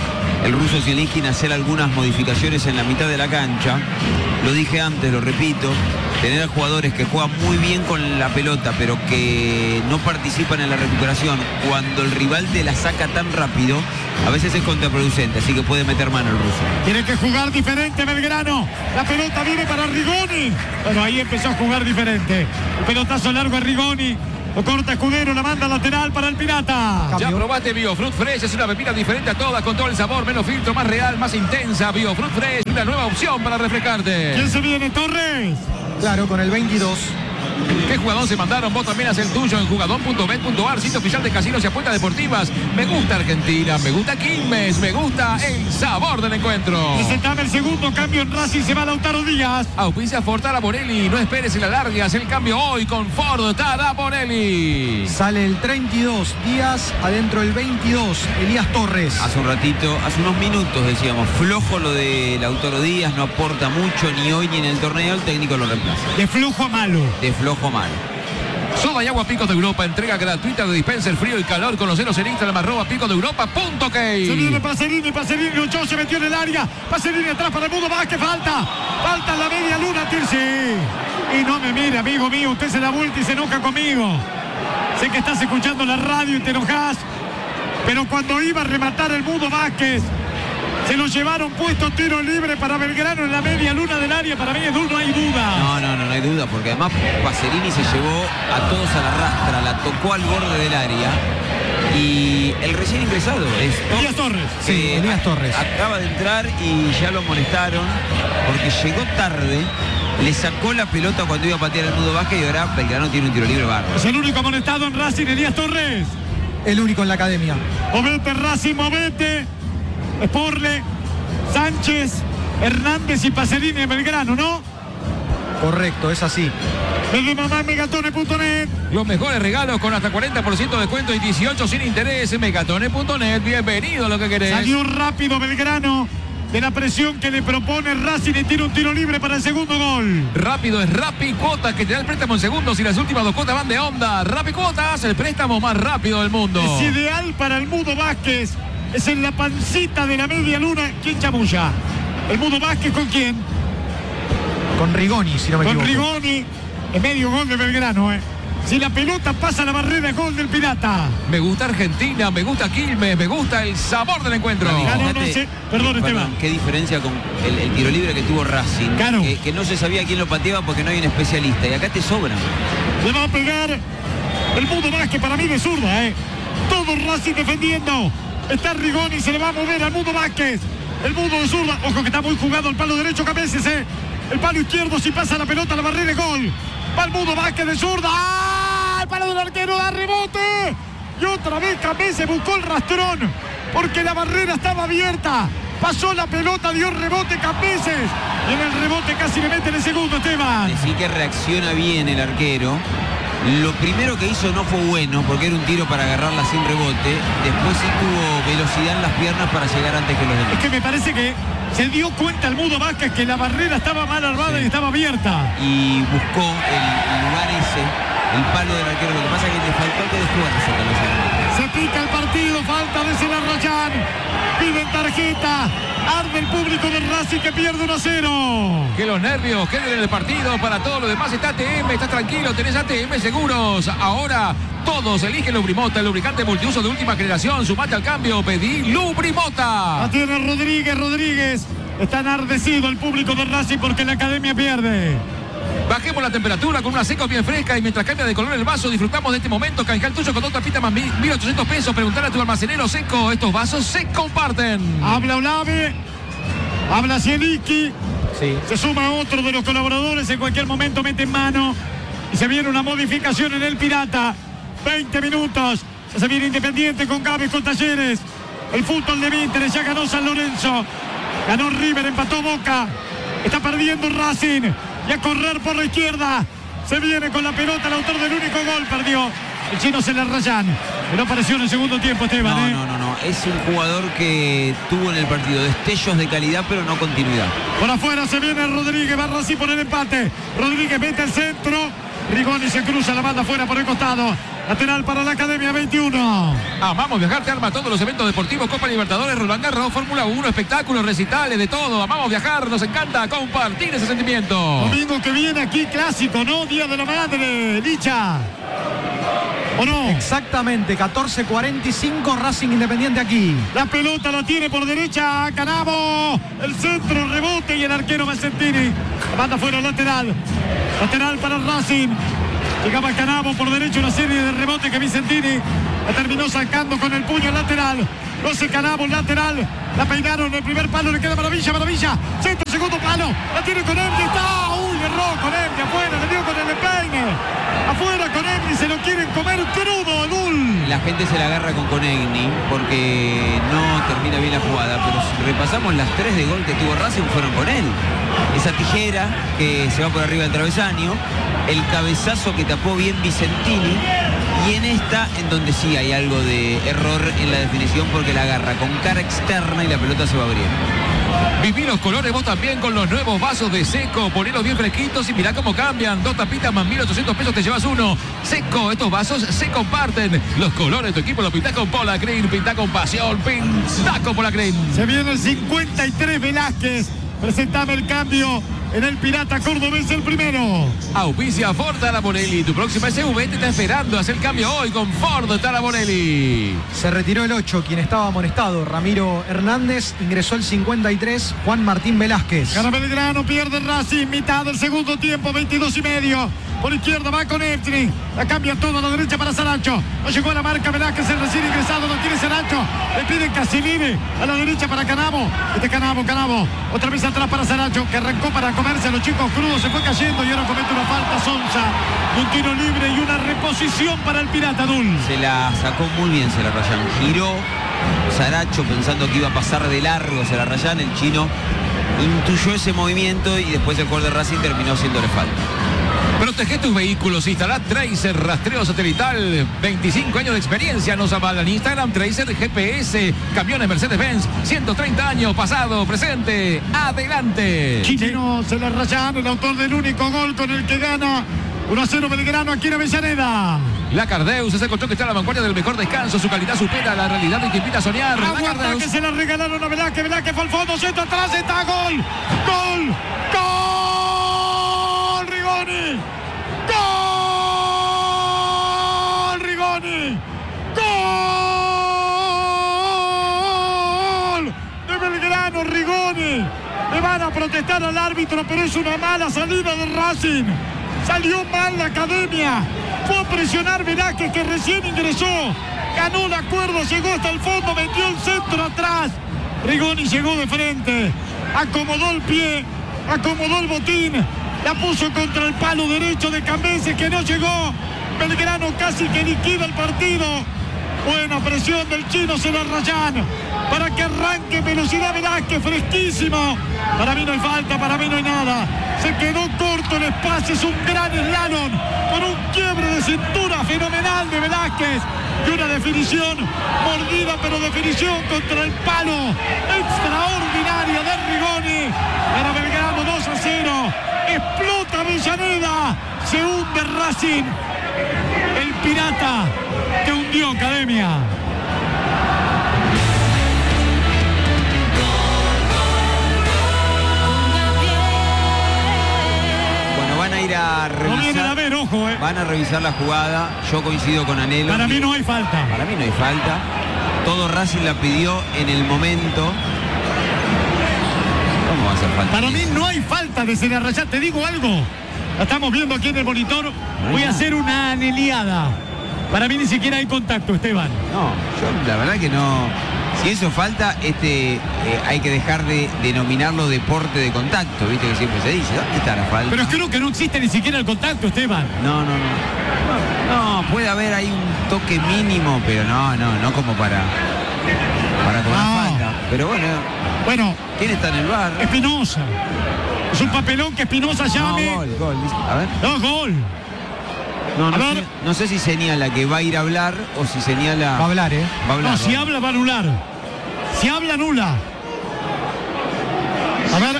el ruso Zielinski en hacer algunas modificaciones en la mitad de la cancha. Lo dije antes, lo repito, tener a jugadores que juegan muy bien con la pelota, pero que no participan en la recuperación, cuando el rival te la saca tan rápido, a veces es contraproducente, así que puede meter mano el ruso. Tiene que jugar diferente Belgrano. La pelota viene para Rigoni. Bueno, ahí empezó a jugar diferente. El pelotazo largo a Rigoni. Lo corta Escudero, la manda lateral para el Pirata. Ya probaste Biofruit Fresh, es una bebida diferente a todas, con todo el sabor, menos filtro, más real, más intensa. Biofruit Fresh, una nueva opción para refrescarte. ¿Quién se viene, Torres? Claro, con el veintidós. ¿Qué jugador se mandaron? Vos también haz el tuyo en jugador punto bet punto ar, sitio oficial de casinos y apuestas deportivas. Me gusta Argentina, me gusta Quilmes, me gusta el sabor del encuentro. Presentame el segundo cambio en Racing, se va Lautaro Díaz. Auspicia Ford Taraborelli, no esperes en la larga, haz el cambio hoy con Ford Taraborelli. Sale el treinta y dos, Díaz, adentro el veintidós, Elías Torres. Hace un ratito, hace unos minutos decíamos, flojo lo de Lautaro Díaz, no aporta mucho ni hoy ni en el torneo, el técnico lo reemplaza. De flojo a malo. De flojo mal. Soda y agua Picos de Europa, entrega gratuita de dispenser frío y calor. Conoceros en Instagram, arroba picos de Europa punto ok. Se viene Pacerini, Pacerini, Ochoa se metió en el área. Pacerini atrás para el Mudo Vázquez, falta. Falta la media luna, Tirsi. Y no me mire, amigo mío, usted se da vuelta y se enoja conmigo. Sé que estás escuchando la radio y te enojas, pero cuando iba a rematar el Mudo Vázquez, se lo llevaron puesto tiro libre para Belgrano en la media luna del área. Para mí es duro, no hay duda. No, no, no, no hay duda, porque además Pacerini se llevó a todos a la rastra, la tocó al borde del área. Y el recién ingresado es Elías Torres. Sí, Elías a- Torres. Acaba de entrar y ya lo amonestaron porque llegó tarde, le sacó la pelota cuando iba a patear el Mudo Vázquez y ahora Belgrano tiene un tiro libre bárbaro. Es el único amonestado en Racing, Elías Torres. El único en la academia. Movete, Racing, movete. Sporle, Sánchez, Hernández y Pacerini en Belgrano, ¿no? Correcto, es así. Desde mamá megatone punto net. Los mejores regalos con hasta cuarenta por ciento de descuento y dieciocho sin interés. Megatone punto net, bienvenido a lo que querés. Salió rápido Belgrano de la presión que le propone Racing y tira un tiro libre para el segundo gol. Rápido es Rappi Cuotas, que te da el préstamo en segundos y las últimas dos cuotas van de onda. Rappi Cuotas, el préstamo más rápido del mundo. Es ideal para el Mudo Vázquez. Es en la pancita de la media luna. ¿Quién chamulla? ¿El Mudo Vázquez con quién? Con Rigoni, si no me Con equivoco. Rigoni. Es medio gol de Belgrano, ¿eh? Si la pelota pasa la barrera, es gol del Pirata. Me gusta Argentina, me gusta Quilmes, me gusta el sabor del encuentro. Ganó, Fíjate, no sé. Perdón, Esteban. qué diferencia con el, el tiro libre que tuvo Racing, Claro. que, que no se sabía quién lo pateaba porque no hay un especialista y acá te sobran. Le va a pegar el Mudo Vázquez, para mí de zurda, ¿eh? Todo Racing defendiendo. Está Rigoni, se le va a mover al Mudo Vázquez. El Mudo de zurda. Ojo que está muy jugado el palo derecho, Cabeces, ¿eh? El palo izquierdo, si pasa la pelota, la barrera es gol. Va el Mudo Vázquez de zurda. ¡Ah! El palo del arquero da rebote. Y otra vez Cabeces buscó el rastrón porque la barrera estaba abierta. Pasó la pelota, dio rebote Cabeces. Y en el rebote casi le mete en el segundo, Esteban. Decí que reacciona bien el arquero. Lo primero que hizo no fue bueno porque era un tiro para agarrarla sin rebote. Después sí tuvo velocidad en las piernas para llegar antes que los Es demás. que me parece que se dio cuenta el Mudo Vázquez que la barrera estaba mal armada y estaba abierta. Y buscó el lugar ese, el palo del arquero. Lo que pasa es que le faltó que de fuerza. tal vez. Se pica el partido, falta de Celarrayán. Piden tarjeta. Arde el público del Racing que pierde uno a cero. Que los nervios queden en el partido. Para todo lo demás está A T M, estás tranquilo, tenés A T M Seguros. Ahora todos eligen Lubrimota, el lubricante multiuso de última generación. Sumate al cambio, pedí Lubrimota. La tiene Rodríguez, Rodríguez. Está enardecido el público del Racing porque la academia pierde. Bajemos la temperatura con una seca bien fresca y mientras cambia de color el vaso disfrutamos de este momento. Canja el tuyo con dos tapitas más mil ochocientos pesos. Preguntar a tu almacenero Seco. Estos vasos se comparten. Habla Olave. Habla Zielinski. Sí. Se suma otro de los colaboradores. En cualquier momento mete en mano. Y se viene una modificación en el Pirata. veinte minutos. Se viene Independiente con Gaby, con Talleres. El fútbol de Mitre. Ya ganó San Lorenzo. Ganó River, empató Boca. Está perdiendo Racing. Y a correr por la izquierda. Se viene con la pelota el autor del único gol. Perdió el chino Celarrayán. Pero apareció en el segundo tiempo, Esteban. No, ¿eh? no, no, no. Es un jugador que tuvo en el partido destellos de calidad, pero no continuidad. Por afuera se viene Rodríguez. Va Racing por el empate. Rodríguez mete el centro. Rigoni se cruza, la manda afuera por el costado. Lateral para la Academia veintiuno. Amamos Viajar, te arma todos los eventos deportivos, Copa Libertadores, Roland Garros, Fórmula uno, espectáculos, recitales, de todo. Amamos viajar, nos encanta compartir ese sentimiento. Domingo que viene aquí, clásico, ¿no? Día de la Madre, Licha. ¿O no? Exactamente, catorce cuarenta y cinco, Racing Independiente aquí. La pelota la tiene por derecha Canavo. El centro, rebote y el arquero Vicentini. Manda fuera lateral. Lateral para el Racing. Llegaba Canavo por derecha, una serie de rebotes que Vicentini la terminó sacando con el puño lateral. Lo hace Canavo, lateral. La peinaron, el primer palo le queda Maravilla, Maravilla. Centro, segundo palo. La tiene con Emri. Está. Uy, erró con Emri. Afuera, le dio con el empeine. Afuera con Emri, se lo quieren comer crudo, Dul. La gente se la agarra con Conegni porque no termina bien la jugada, pero si repasamos las tres de gol que tuvo Racing fueron con él. Esa tijera que se va por arriba del travesaño, el cabezazo que tapó bien Vicentini, y en esta en donde sí hay algo de error en la definición porque la agarra con cara externa y la pelota se va abriendo. Viví los colores vos también con los nuevos vasos de Seco. Ponelos bien fresquitos y mirá cómo cambian. Dos tapitas más mil ochocientos pesos te llevas uno. Seco, estos vasos se comparten. Los colores de tu equipo los pintás con Pola Green. Pintá con pasión. Pintá con Pola Green. Se viene el cincuenta y tres Velázquez. Presentame el cambio en el Pirata Cordobés, el primero. Auspicia Ford Taraborelli. Tu próxima S U V te está esperando. Haz el cambio hoy con Ford Taraborelli. Se retiró el ocho, quien estaba amonestado, Ramiro Hernández. Ingresó el cincuenta y tres, Juan Martín Velázquez. Gana Belgrano, pierde Racing, mitad del segundo tiempo, veintidós y medio. Por izquierda va con Efri. La cambia todo a la derecha para Saracho. No llegó a la marca Velázquez, el recién ingresado, lo tiene Saracho. Le pide Casilini a la derecha para Canavo. Este Canavo, Canavo. Otra vez atrás para Saracho, que arrancó para comerse a los chicos crudos. Se fue cayendo y ahora comete una falta Sonsa. Un tiro libre y una reposición para el Pirata Dul. Se la sacó muy bien Celarrayán. Giró Saracho pensando que iba a pasar de largo Celarrayán. El chino intuyó ese movimiento y después el jugador de Racing terminó haciéndole falta. Protege tus vehículos, instalá Tracer, rastreo satelital, veinticinco años de experiencia, nos avalan. Instagram Tracer G P S, camiones Mercedes-Benz, ciento treinta años, pasado, presente, adelante. Chino Celarrayán, el autor del único gol con el que gana uno a cero Belgrano aquí en Avellaneda. La Cardeus es el colchón que está a la vanguardia del mejor descanso, su calidad supera la realidad y te invita a soñar. La Aguanta Cardeus. que se la regalaron a Velázquez, Velázquez fue al fondo, centro atrás, está gol, gol, gol, Rigoni, gol, Rigoni, gol de Belgrano, Rigoni. Le van a protestar al árbitro, pero es una mala salida de Racing. Salió mal la Academia. Fue a presionar Velázquez, que recién ingresó. Ganó la cuerda, llegó hasta el fondo, metió el centro atrás. Rigoni llegó de frente. Acomodó el pie, acomodó el botín. La puso contra el palo derecho de Cambeses, que no llegó. Belgrano casi que liquida el partido. Buena presión del chino Celarrayán para que arranque velocidad Velázquez, fresquísimo. Para mí no hay falta, para mí no hay nada. Se quedó corto el espacio, es un gran slalom con un quiebre de cintura fenomenal de Velázquez y una definición mordida, pero definición contra el palo extraordinaria de Rigoni. Para Belgrano dos a cero. Explota Avellaneda, se hunde Racing. El Pirata que hundió Academia. Bueno, van a ir a No viene a revisar. ver, ojo, eh. Van a revisar la jugada. Yo coincido con Anelo. Para mí no hay falta. Para mí no hay falta. Todo Racing la pidió en el momento. ¿Cómo va a hacer falta? Para mí no hay falta de Celarrayán. Te digo algo. La estamos viendo aquí en el monitor. Voy a hacer una aneliada. Para mí ni siquiera hay contacto, Esteban. No, yo la verdad que no. Si eso falta, este, eh, hay que dejar de denominarlo deporte de contacto, viste que siempre se dice. ¿Dónde está la falta? Pero creo que no existe ni siquiera el contacto, Esteban. No, no, no. No, no, puede haber ahí un toque mínimo, pero no, no, no como para, para cobrar No. falta. Pero bueno, Bueno, ¿quién está en el bar? Espinosa. Es un papelón que Espinosa No, llame. gol, gol. A ver. No, gol. No, no, A ver. sé, no sé si señala que va a ir a hablar o si señala. Va a hablar, ¿eh? Va a hablar. No, si va. habla va a anular. Si habla, anula. A ver.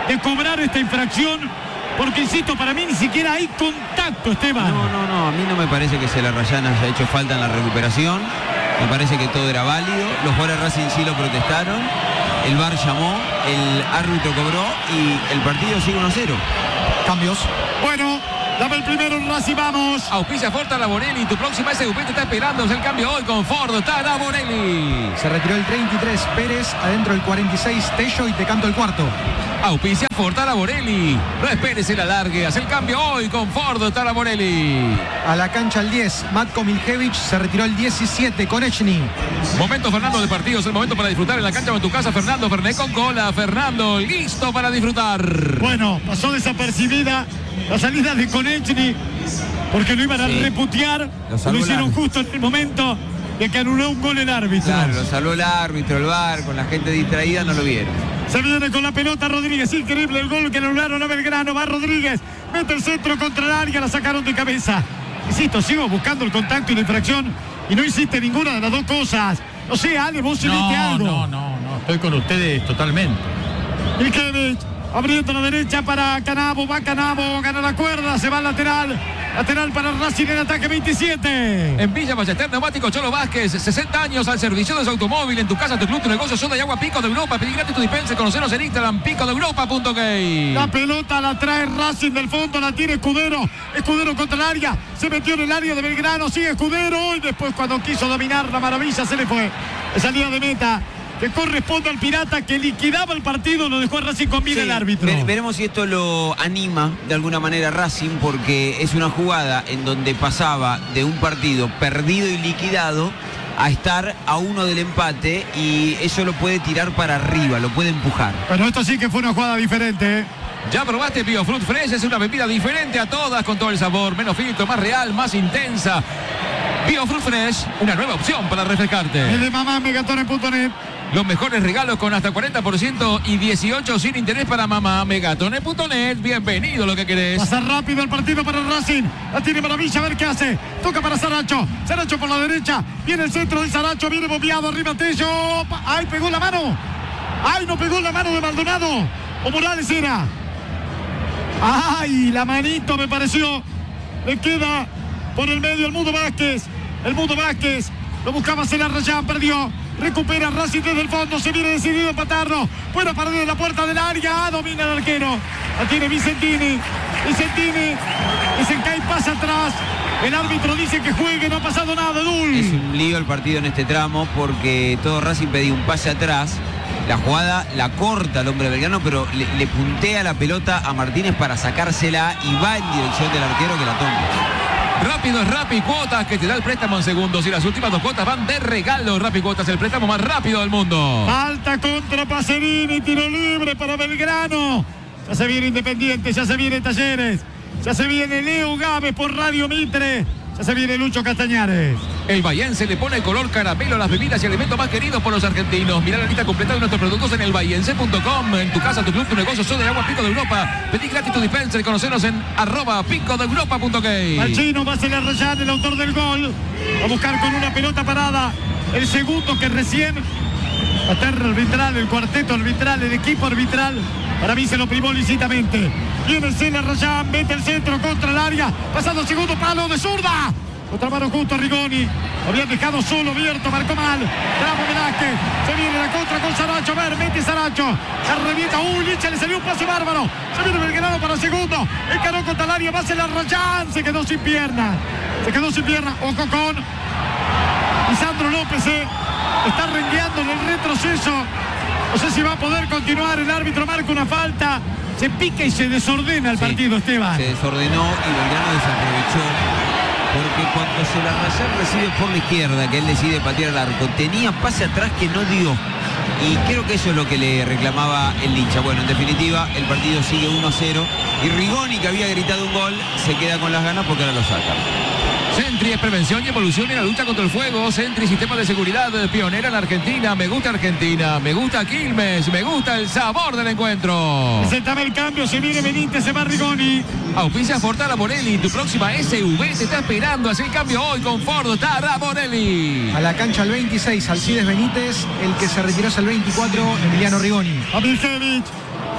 de cobrar esta infracción, porque insisto, para mí ni siquiera hay contacto, Esteban. No, no, no, a mí no me parece que Celarrayán haya hecho falta en la recuperación. Me parece que todo era válido. Los jugadores de Racing sí lo protestaron. El V A R llamó, el árbitro cobró y el partido sigue uno a cero. Cambios. Bueno, dame el primero, Racing, vamos. Auspicia Ford Taraborelli, tu próxima S U V te está esperando. Es el cambio hoy con Ford Taraborelli. Se retiró el treinta y tres Pérez, adentro el cuarenta y seis Tello y te canto el cuarto. Auspicia Ford Taraborelli. No esperes el alargue, haz el cambio hoy con Ford Taraborelli. A la cancha el diez, Matko Miljevic, se retiró el diecisiete Konechny. Momento Fernando de partidos, el momento para disfrutar en la cancha o en tu casa. Fernando Fernet con cola. Fernando, listo para disfrutar. Bueno, pasó desapercibida la salida de Konechny, porque lo iban a Sí. reputear. Lo Lo, salvó hicieron el justo en el momento de que anuló un gol el árbitro. Claro, lo salvó el árbitro, el V A R, con la gente distraída no lo vieron. Se viene con la pelota Rodríguez, increíble el gol que le anularon a Belgrano. Va Rodríguez, mete el centro contra el área, la sacaron de cabeza. Insisto, sigo buscando el contacto y la infracción y no hiciste ninguna de las dos cosas. No sé, Ale, vos sí viste No, algo. no, no, no, estoy con ustedes totalmente. Miljevic abriendo la derecha para Canabo, va Canabo, gana la cuerda, se va al lateral. Lateral para Racing en ataque veintisiete. En Villa Ballester, Neumático Cholo Vázquez, sesenta años al servicio de su automóvil. En tu casa, tu club, tu negocio, soda y agua Pico de Europa. Pedí gratis tu dispense, conoceros en Instagram, pico de europa punto gay. La pelota la trae Racing del fondo, la tiene Escudero. Escudero contra el área, se metió en el área de Belgrano, sigue Escudero. Y después cuando quiso dominar la maravilla se le fue. Salida de meta que corresponde al Pirata que liquidaba el partido, lo dejó a Racing con vida Sí, el árbitro. ve- veremos si esto lo anima de alguna manera a Racing, porque es una jugada en donde pasaba de un partido perdido y liquidado a estar a uno del empate, y eso lo puede tirar para arriba, lo puede empujar. Pero esto sí que fue una jugada diferente, ¿eh? Ya probaste Biofruit Fresh, es una bebida diferente a todas, con todo el sabor, menos filtro, más real, más intensa. Biofruit Fresh, una nueva opción para El refrescarte. de mamá Megatone punto net. Los mejores regalos con hasta cuarenta por ciento y dieciocho sin interés para mamá. Megatone punto net, bienvenido lo que querés. Pasa rápido el partido para el Racing. La tiene Maravilla, a ver qué hace. Toca para Saracho. Saracho por la derecha. Viene el centro de Saracho. Viene bombeado arriba Tello. Pa- ¡Ay, pegó la mano! ¡Ay, no pegó la mano de Maldonado! ¿O Morales era? ¡Ay, la manito me pareció! Le queda por el medio el Mudo Vázquez. El Mudo Vázquez. Lo buscaba Celarrayán, perdió. Recupera Racing desde el fondo. Se viene decidido a empatarlo. Buena pared de la puerta del área. Domina el arquero. La tiene Vicentini. Vicentini. Vicentini pasa atrás. El árbitro dice que juegue. No ha pasado nada, Dul. Es un lío el partido en este tramo, porque todo Racing pedía un pase atrás. La jugada la corta el hombre belgrano, pero le, le puntea la pelota a Martínez para sacársela y va en dirección del arquero que la toma. Rápido es Rappi Cuotas, que te da el préstamo en segundos, y las últimas dos cuotas van de regalo. Rappi Cuotas, el préstamo más rápido del mundo. Falta contra Pacerini. Tiro libre para Belgrano. Ya se viene Independiente. Ya se viene Talleres. Ya se viene Leo Gávez por Radio Mitre. Ya se viene Lucho Castañares. El bahiense le pone color caramelo a las bebidas y alimentos más queridos por los argentinos. Mirá la lista completa de nuestros productos en el bahiense punto com. En tu casa, tu club, tu negocio, soda de agua Pico de Europa. Pedí gratis tu dispenser y conocernos en arroba pico de europa punto gay. Al chino va a ser Rayán, el autor del gol. Va a buscar con una pelota parada. El segundo que recién. La terra arbitral, el cuarteto arbitral, el equipo arbitral. Para mí se lo privó lícitamente. Viene Cela Rayán, mete el centro contra el área. Pasando segundo palo de zurda. Otra mano justo a Rigoni. Lo habían dejado solo abierto, marcó mal. Bravo Velázquez. Se viene la contra con Saracho. A ver, mete Saracho. Se revienta. Uy, Licha, le salió un pase bárbaro. Se viene Belgrano para segundo. Encaró contra el área. Va a ser la Rayán. Se quedó sin pierna. Se quedó sin pierna. Ojo con Lisandro López. Eh. Está rengueando en el retroceso. No sé si va a poder continuar. El árbitro marca una falta. Se pica y se desordena el Sí, partido, Esteban. Se desordenó y Belgrano desaprovechó, porque cuando Celarrayán recibe por la izquierda, que él decide patear al arco, tenía pase atrás que no dio. Y creo que eso es lo que le reclamaba el hincha. Bueno, en definitiva, el partido sigue uno a cero. Y Rigoni, que había gritado un gol, se queda con las ganas porque ahora lo saca. Sentry es prevención y evolución en la lucha contra el fuego. Sentry, sistema de seguridad pionera en Argentina. Me gusta Argentina, me gusta Quilmes, me gusta el sabor del encuentro. Presentame el cambio, se viene Benítez, se va Rigoni. Auspicia Ford Taraborelli, tu próxima S U V te está esperando. Haz el cambio hoy con Ford Taraborelli. A la cancha el veintiséis, Alcides Benítez. El que se retiró es el veinticuatro, Emiliano Rigoni. A Miljevic.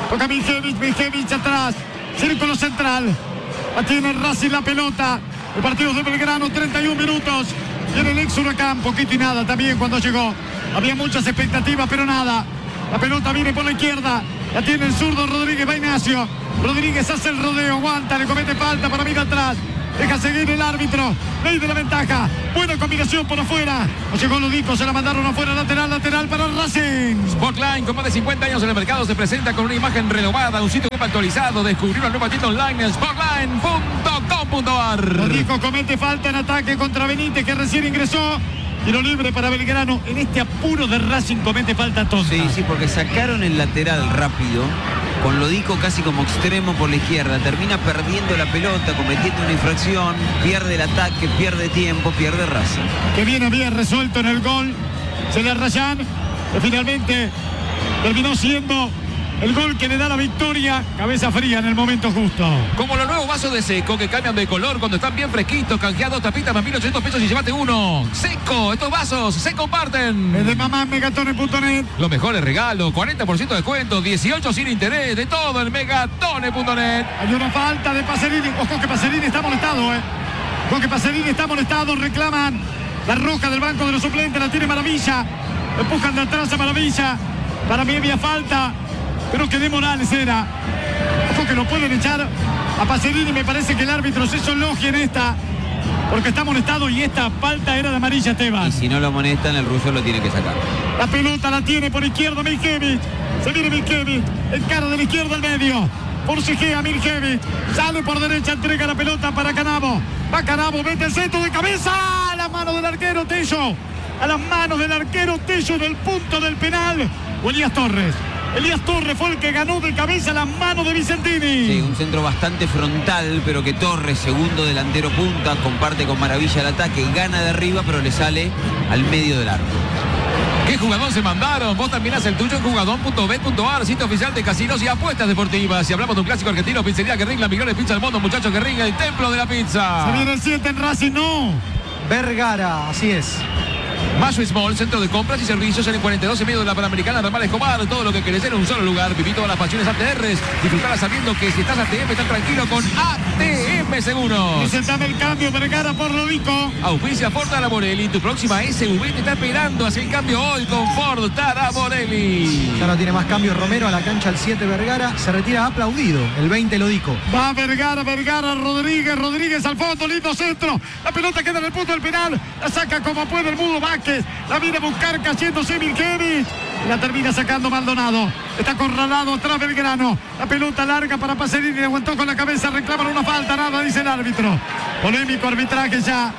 Toca Miljevic, Miljevic atrás. Círculo central. La tiene Racing la pelota. El partido de Belgrano, treinta y un minutos. Viene el ex Huracán, poquito y nada también cuando llegó. Había muchas expectativas, pero nada. La pelota viene por la izquierda. La tiene el zurdo Rodríguez, va Ignacio. Rodríguez hace el rodeo, aguanta, le comete falta para mirar atrás. Deja seguir el árbitro. Ley de la ventaja. Buena combinación por afuera. No llegó Ludico, se la mandaron afuera. Lateral, lateral para Racing. Sportline, con más de cincuenta años en el mercado, se presenta con una imagen renovada, un sitio web actualizado. Descubrió una nueva tienda online en sportline punto com punto ar. Ludico comete falta en ataque contra Benítez, que recién ingresó. Tiro libre para Belgrano. En este apuro de Racing comete falta tonta. Sí, sí, porque sacaron el lateral rápido, con Lodico casi como extremo por la izquierda. Termina perdiendo la pelota, cometiendo una infracción, pierde el ataque, pierde tiempo, pierde Racing. Que bien había resuelto en el gol Celer Rayán, que finalmente terminó siendo el gol que le da la victoria. Cabeza fría en el momento justo. Como los nuevos vasos de Seco que cambian de color cuando están bien fresquitos, canjeados, tapitas más mil ochocientos pesos y llévate uno. Seco, estos vasos se comparten. Es de mamá Megatone punto net. Los mejores regalos, cuarenta por ciento de descuento, dieciocho sin interés, de todo en Megatone punto net. Hay una falta de Pacerini. Ojo que Pacerini está molestado, eh. Ojo que Pacerini está molestado. Reclaman la roja del banco de los suplentes. La tiene Maravilla. Empujan de atrás a Maravilla. Para mí había falta, pero que de Morales era. Ojo que lo pueden echar a Pacerini. Me parece que el árbitro se hizo logia en esta, porque está molestado y esta falta era de amarilla, Tebas. Y si no lo amonestan, el ruso lo tiene que sacar. La pelota la tiene por izquierda Miljevic. Se viene Miljevic. Encara de la izquierda al medio. Forcejea Miljevic. Sale por derecha, entrega la pelota para Canavo. Va Canavo, mete el centro de cabeza. A las manos del arquero Tello. A las manos del arquero Tello en el punto del penal. O Elías Torres. Elías Torres fue el que ganó de cabeza las manos de Vicentini. Sí, un centro bastante frontal, pero que Torres, segundo delantero punta, comparte con maravilla el ataque, gana de arriba, pero le sale al medio del arco. ¿Qué jugador se mandaron? Vos también haces el tuyo en jugador punto bet punto ar, sitio oficial de casinos y apuestas deportivas. Si hablamos de un clásico argentino, Pizzería Guerrín, la mejor pizza del mundo, muchachos, Guerrín, el templo de la pizza. Se viene el siete en Racing, no. Vergara, así es. Mayo Small, centro de compras y servicios en el cuarenta y dos en medio de la Panamericana Ramal Escobar. Todo lo que querés en un solo lugar. Viví todas las pasiones A T Rs. Disfrutala sabiendo que si estás A T M, estás tranquilo con A T M Seguros. Presentame el cambio, Vergara por Lodico. Auspicia Ford Taraborelli. Tu próxima S U V te está esperando. Hacia el cambio hoy con Ford Taraborelli. Ya no tiene más cambio Romero a la cancha, el siete Vergara. Se retira aplaudido. El veinte Lodico. Va Vergara, Vergara, Rodríguez, Rodríguez al fondo, lindo centro. La pelota queda en el punto del penal. La saca como puede el Mudo Vázquez. La viene a buscar cayéndose Miljevic. La termina sacando Maldonado. Está acorralado atrás Belgrano. La pelota larga para Pacerini. Le aguantó con la cabeza. Reclaman una falta. Nada, dice el árbitro. Polémico arbitraje ya.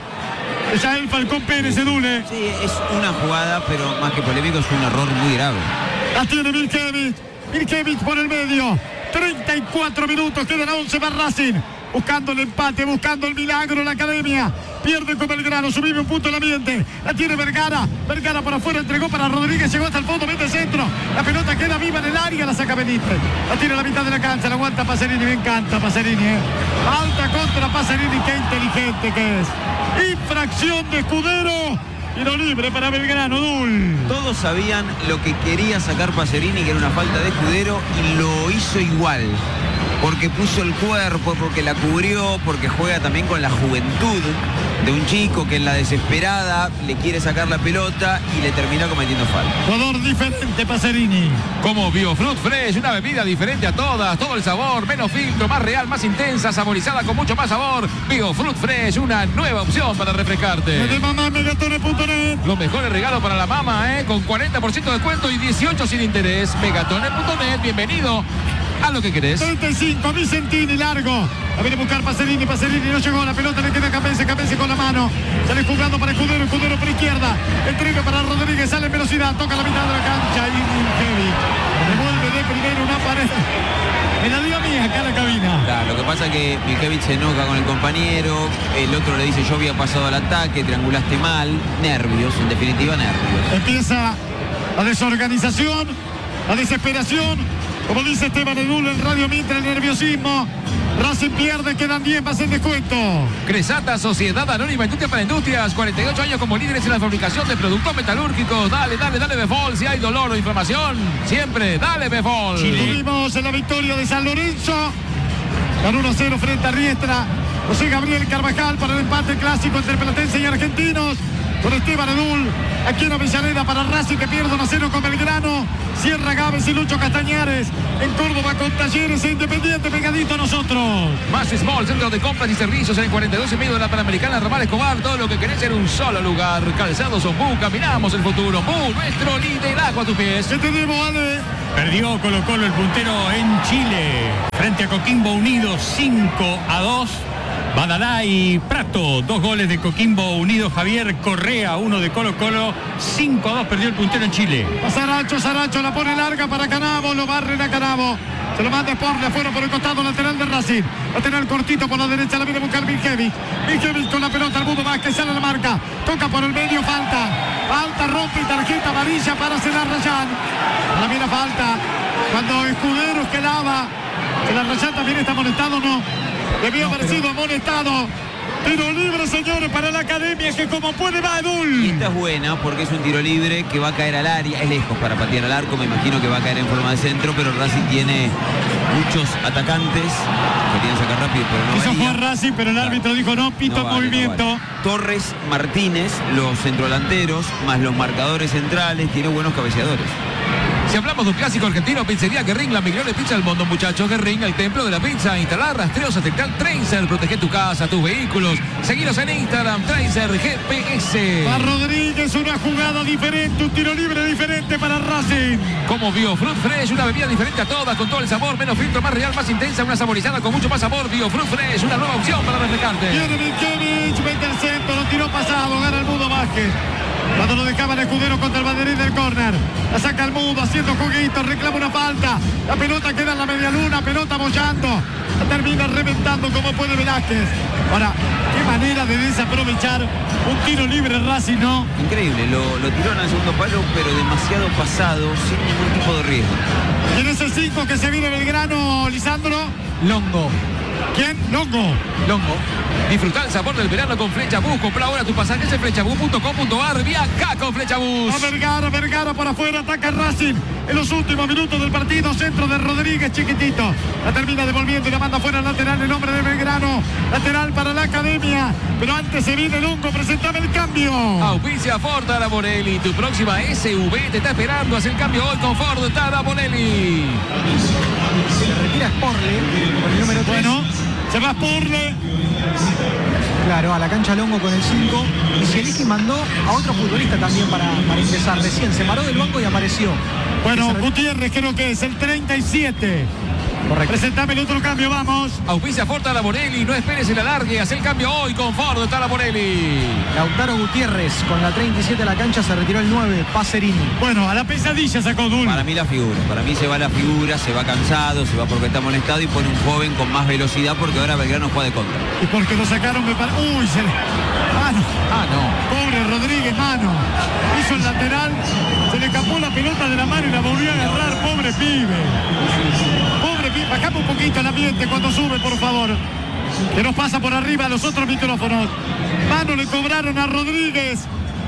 Ya el Falcón Pérez se dule. Sí, es una jugada, pero más que polémico es un error muy grave. La tiene Miljevic. Miljevic por el medio. treinta y cuatro minutos. Quedan once para Racing. Buscando el empate, buscando el milagro en la academia. Pierde con Belgrano, subime un punto el ambiente. La tiene Vergara. Vergara por afuera, entregó para Rodríguez, llegó hasta el fondo, mete el centro. La pelota queda viva en el área, la saca Benítez. La tira a la mitad de la cancha, la aguanta Pacerini. Me encanta Pacerini, ¿eh? Alta contra Pacerini, qué inteligente que es. Infracción de Escudero. Tiro libre para Belgrano, Dul. Todos sabían lo que quería sacar Pacerini, que era una falta de Escudero, y lo hizo igual. Porque puso el cuerpo, porque la cubrió, porque juega también con la juventud de un chico que en la desesperada le quiere sacar la pelota y le termina cometiendo falta. Jugador diferente Pacerini. Como Biofruit Fresh, una bebida diferente a todas, todo el sabor, menos filtro, más real, más intensa, saborizada con mucho más sabor. Biofruit Fresh, una nueva opción para refrescarte. De mamá Megatone punto net. Los mejores regalos para la mamá, ¿eh? Con cuarenta por ciento de descuento y dieciocho sin interés. Megatone punto net, bienvenido a lo que querés. treinta y cinco, Vicentini, largo. A ver a buscar Pacerini, Pacerini no llegó. La pelota le queda a Capese, Capese con la mano. Sale jugando para Escudero, Escudero por izquierda. Entrega para Rodríguez, sale en velocidad. Toca la mitad de la cancha y Miljevic revuelve de primero una pared. Me la dio a mí acá en la cabina. Claro, lo que pasa es que Miljevic se enoja con el compañero. El otro le dice: yo había pasado al ataque, triangulaste mal. Nervios, en definitiva nervios. Empieza la desorganización, la desesperación. Como dice Esteban Edul en Radio Mitre, el nerviosismo. Racing pierde, quedan diez más el descuento. Cresata, Sociedad Anónima Industria para Industrias, cuarenta y ocho años como líderes en la fabricación de productos metalúrgicos. Dale, dale, dale Befol, si hay dolor o inflamación, siempre dale Befol. Tuvimos en la victoria de San Lorenzo, ganó uno a cero frente a Riestra. José Gabriel Carvajal para el empate clásico entre Platense y Argentinos. Con Esteban Edul, aquí en Avellaneda para Racing, que pierde uno a cero con Belgrano. Sierra Gávez y Lucho Castañares. En Córdoba con Talleres e Independiente, pegadito a nosotros. Más Small, centro de compras y servicios en el cuarenta y dos y medio de la Panamericana Ramal Escobar. Todo lo que querés en un solo lugar. Calzados Ombú, caminamos el futuro. Ombú, nuestro liderazgo a tus pies. ¿Qué tenemos, Ale? Perdió Colo Colo el puntero en Chile frente a Coquimbo Unido cinco a dos. Badalá y Prato, dos goles de Coquimbo Unido. Javier Correa, uno de Colo Colo. cinco a dos perdió el puntero en Chile. Saracho, Saracho la pone larga para Canavo, lo barren a Canavo. Se lo manda Sporle afuera por el costado lateral de Racing. Lateral cortito por la derecha, la viene a buscar Miljevic. Miljevic con la pelota, al mundo más que sale la marca. Toca por el medio, falta. Falta, rompe y tarjeta amarilla para Celarrayán. La mira falta. Cuando Escudero quedaba. Celarrayán también está amonestado, ¿o no? Debió haber sido amonestado. Tiro libre, señores, para la Academia, que como puede va Edul. Y esta es buena porque es un tiro libre que va a caer al área. Es lejos para patear al arco, me imagino que va a caer en forma de centro, pero Racing tiene muchos atacantes que quieren sacar rápido, pero no Quiso valía. jugar Racing, pero el árbitro dijo no, pito No en vale, movimiento. no vale. Torres, Martínez, los centrodelanteros, más los marcadores centrales, tiene buenos cabeceadores. Si hablamos de un clásico argentino, pizzería Guerrín, la mejor pizza del mundo, muchachos. Guerrín, el templo de la pizza. Instalar rastreos Atectal Tracer, protege tu casa, tus vehículos. Seguinos en Instagram, Tracer G P S. Va Rodríguez, una jugada diferente, un tiro libre diferente para Racing. Como Biofruit Fresh, una bebida diferente a todas, con todo el sabor, menos filtro, más real, más intensa, una saborizada con mucho más sabor. Biofruit Fresh, una nueva opción para refrescarte. Viene Miljevic, mete el centro, lo tiró pasado, gana el Mudo Vázquez. Cuando lo dejaba el Escudero contra el banderín del córner. La saca el Mudo, haciendo jueguitos, reclama una falta. La pelota queda en la media luna, pelota bollando. La termina reventando como puede Velázquez. Ahora, qué manera de desaprovechar un tiro libre Racing, ¿no? Increíble, lo, lo tiró en el segundo palo, pero demasiado pasado, sin ningún tipo de riesgo. ¿Quién es el cinco que se viene Belgrano, Lisandro? Longo. ¿Quién? Longo. Longo. Disfruta el sabor del verano con Flecha Bus. Compra ahora tu pasaje en flechabus punto com punto ar. Viaja con Flecha Bus. A Vergara, Vergara por afuera, ataca Racing en los últimos minutos del partido. Centro de Rodríguez, chiquitito. La termina devolviendo y la manda fuera al lateral el hombre de Belgrano. Lateral para la Academia. Pero antes se viene Longo, presentame el cambio. Auspicia Ford Tara Bonelli. Tu próxima S U V te está esperando. Haz el cambio hoy con Ford Tara Bonelli. Se retira Sporle con el número tres. Bueno, se va Sporle. Claro, a la cancha Longo con el cinco. Y Zielinski mandó a otro futbolista también para, para ingresar. Recién se paró del banco y apareció. Bueno, Se- Gutiérrez creo que es el treinta y siete. Correcto. Presentame el otro cambio, vamos. Auspicia Ford Tara Bonelli. No esperes el alargue. Haz el cambio hoy con Ford Tara Bonelli. Lautaro Gutiérrez con la treinta y siete a la cancha, se retiró el nueve, Pacerini. Bueno, a la pesadilla sacó Dul. Para mí la figura, para mí se va la figura, se va cansado, se va porque está molestado y pone un joven con más velocidad porque ahora Belgrano juega de contra. Y porque lo sacaron me parece. Uy, se le. Mano. Ah, no. Pobre Rodríguez, mano. Hizo el lateral. Se le escapó la pelota de la mano y la volvió a agarrar. Pobre pibe. Pobre pibe. Bajamos un poquito el ambiente cuando sube, por favor. Que nos pasa por arriba a los otros micrófonos. Mano le cobraron a Rodríguez.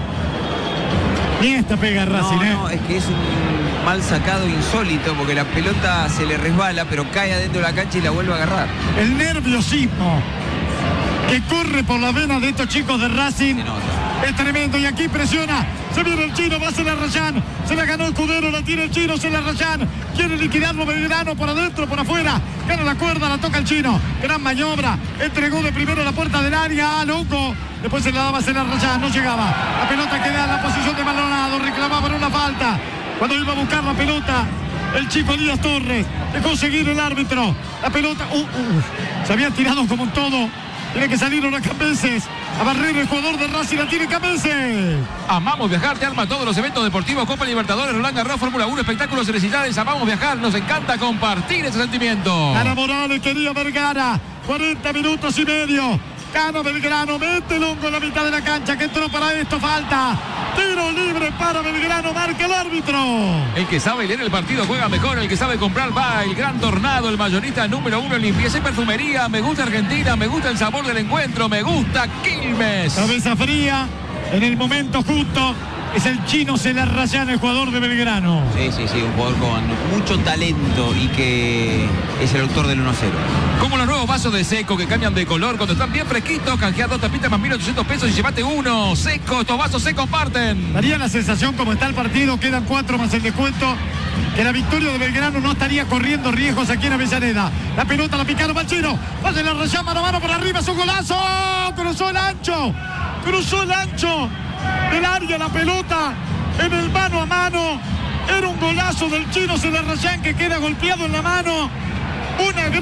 Y esta pega Racing, No, ¿eh? no, es que es un mal sacado insólito porque la pelota se le resbala pero cae adentro de la cancha y la vuelve a agarrar. El nerviosismo que corre por la vena de estos chicos de Racing Se nota. es tremendo. Y aquí presiona, se viene el chino, va a ser Celarrayán, se la ganó Escudero, la tira el chino, Celarrayán, quiere liquidarlo Belgrano por adentro, por afuera, gana la cuerda, la toca el chino, gran maniobra, entregó de primero la puerta del área a Longo, después se la daba Celarrayán, no llegaba, la pelota queda en la posición de Maldonado, reclamaban una falta, cuando iba a buscar la pelota el chico Elías Torres, dejó seguir el árbitro, la pelota, uh, uh, se había tirado como un todo. Tiene que salir una Cambeses a barrer el jugador de Racing, la tiene Cambeses. Amamos viajar, te arma todos los eventos deportivos, Copa Libertadores, Roland Garros, Fórmula uno, espectáculos y recitales. Amamos viajar, nos encanta compartir ese sentimiento. Ana Morales, quería Vergara, cuarenta minutos y medio. Gana Belgrano, mete Longo en la mitad de la cancha, que entró para esto, falta. Tiro libre para Belgrano, marca el árbitro. El que sabe leer el partido juega mejor, el que sabe comprar va. El Gran Tornado, el mayorista número uno en limpieza y perfumería. Me gusta Argentina, me gusta el sabor del encuentro, me gusta Quilmes. Cabeza fría, en el momento justo. Es el chino Celarrayán, el jugador de Belgrano. Sí, sí, sí, un jugador con mucho talento y que es el autor del uno a cero. Como los nuevos vasos de Seco que cambian de color cuando están bien fresquitos. Canjear dos tapitas más mil ochocientos pesos y llévate uno. Seco, estos vasos se comparten. Daría la sensación, como está el partido, quedan cuatro más el descuento, que la victoria de Belgrano no estaría corriendo riesgos aquí en Avellaneda. La pelota la picaron Balchino. Va Celarrayán mano a mano por arriba, es un golazo. Cruzó el ancho. Cruzó el ancho del área la pelota en el mano a mano. Era un golazo del chino Celarrayán que queda golpeado en la mano.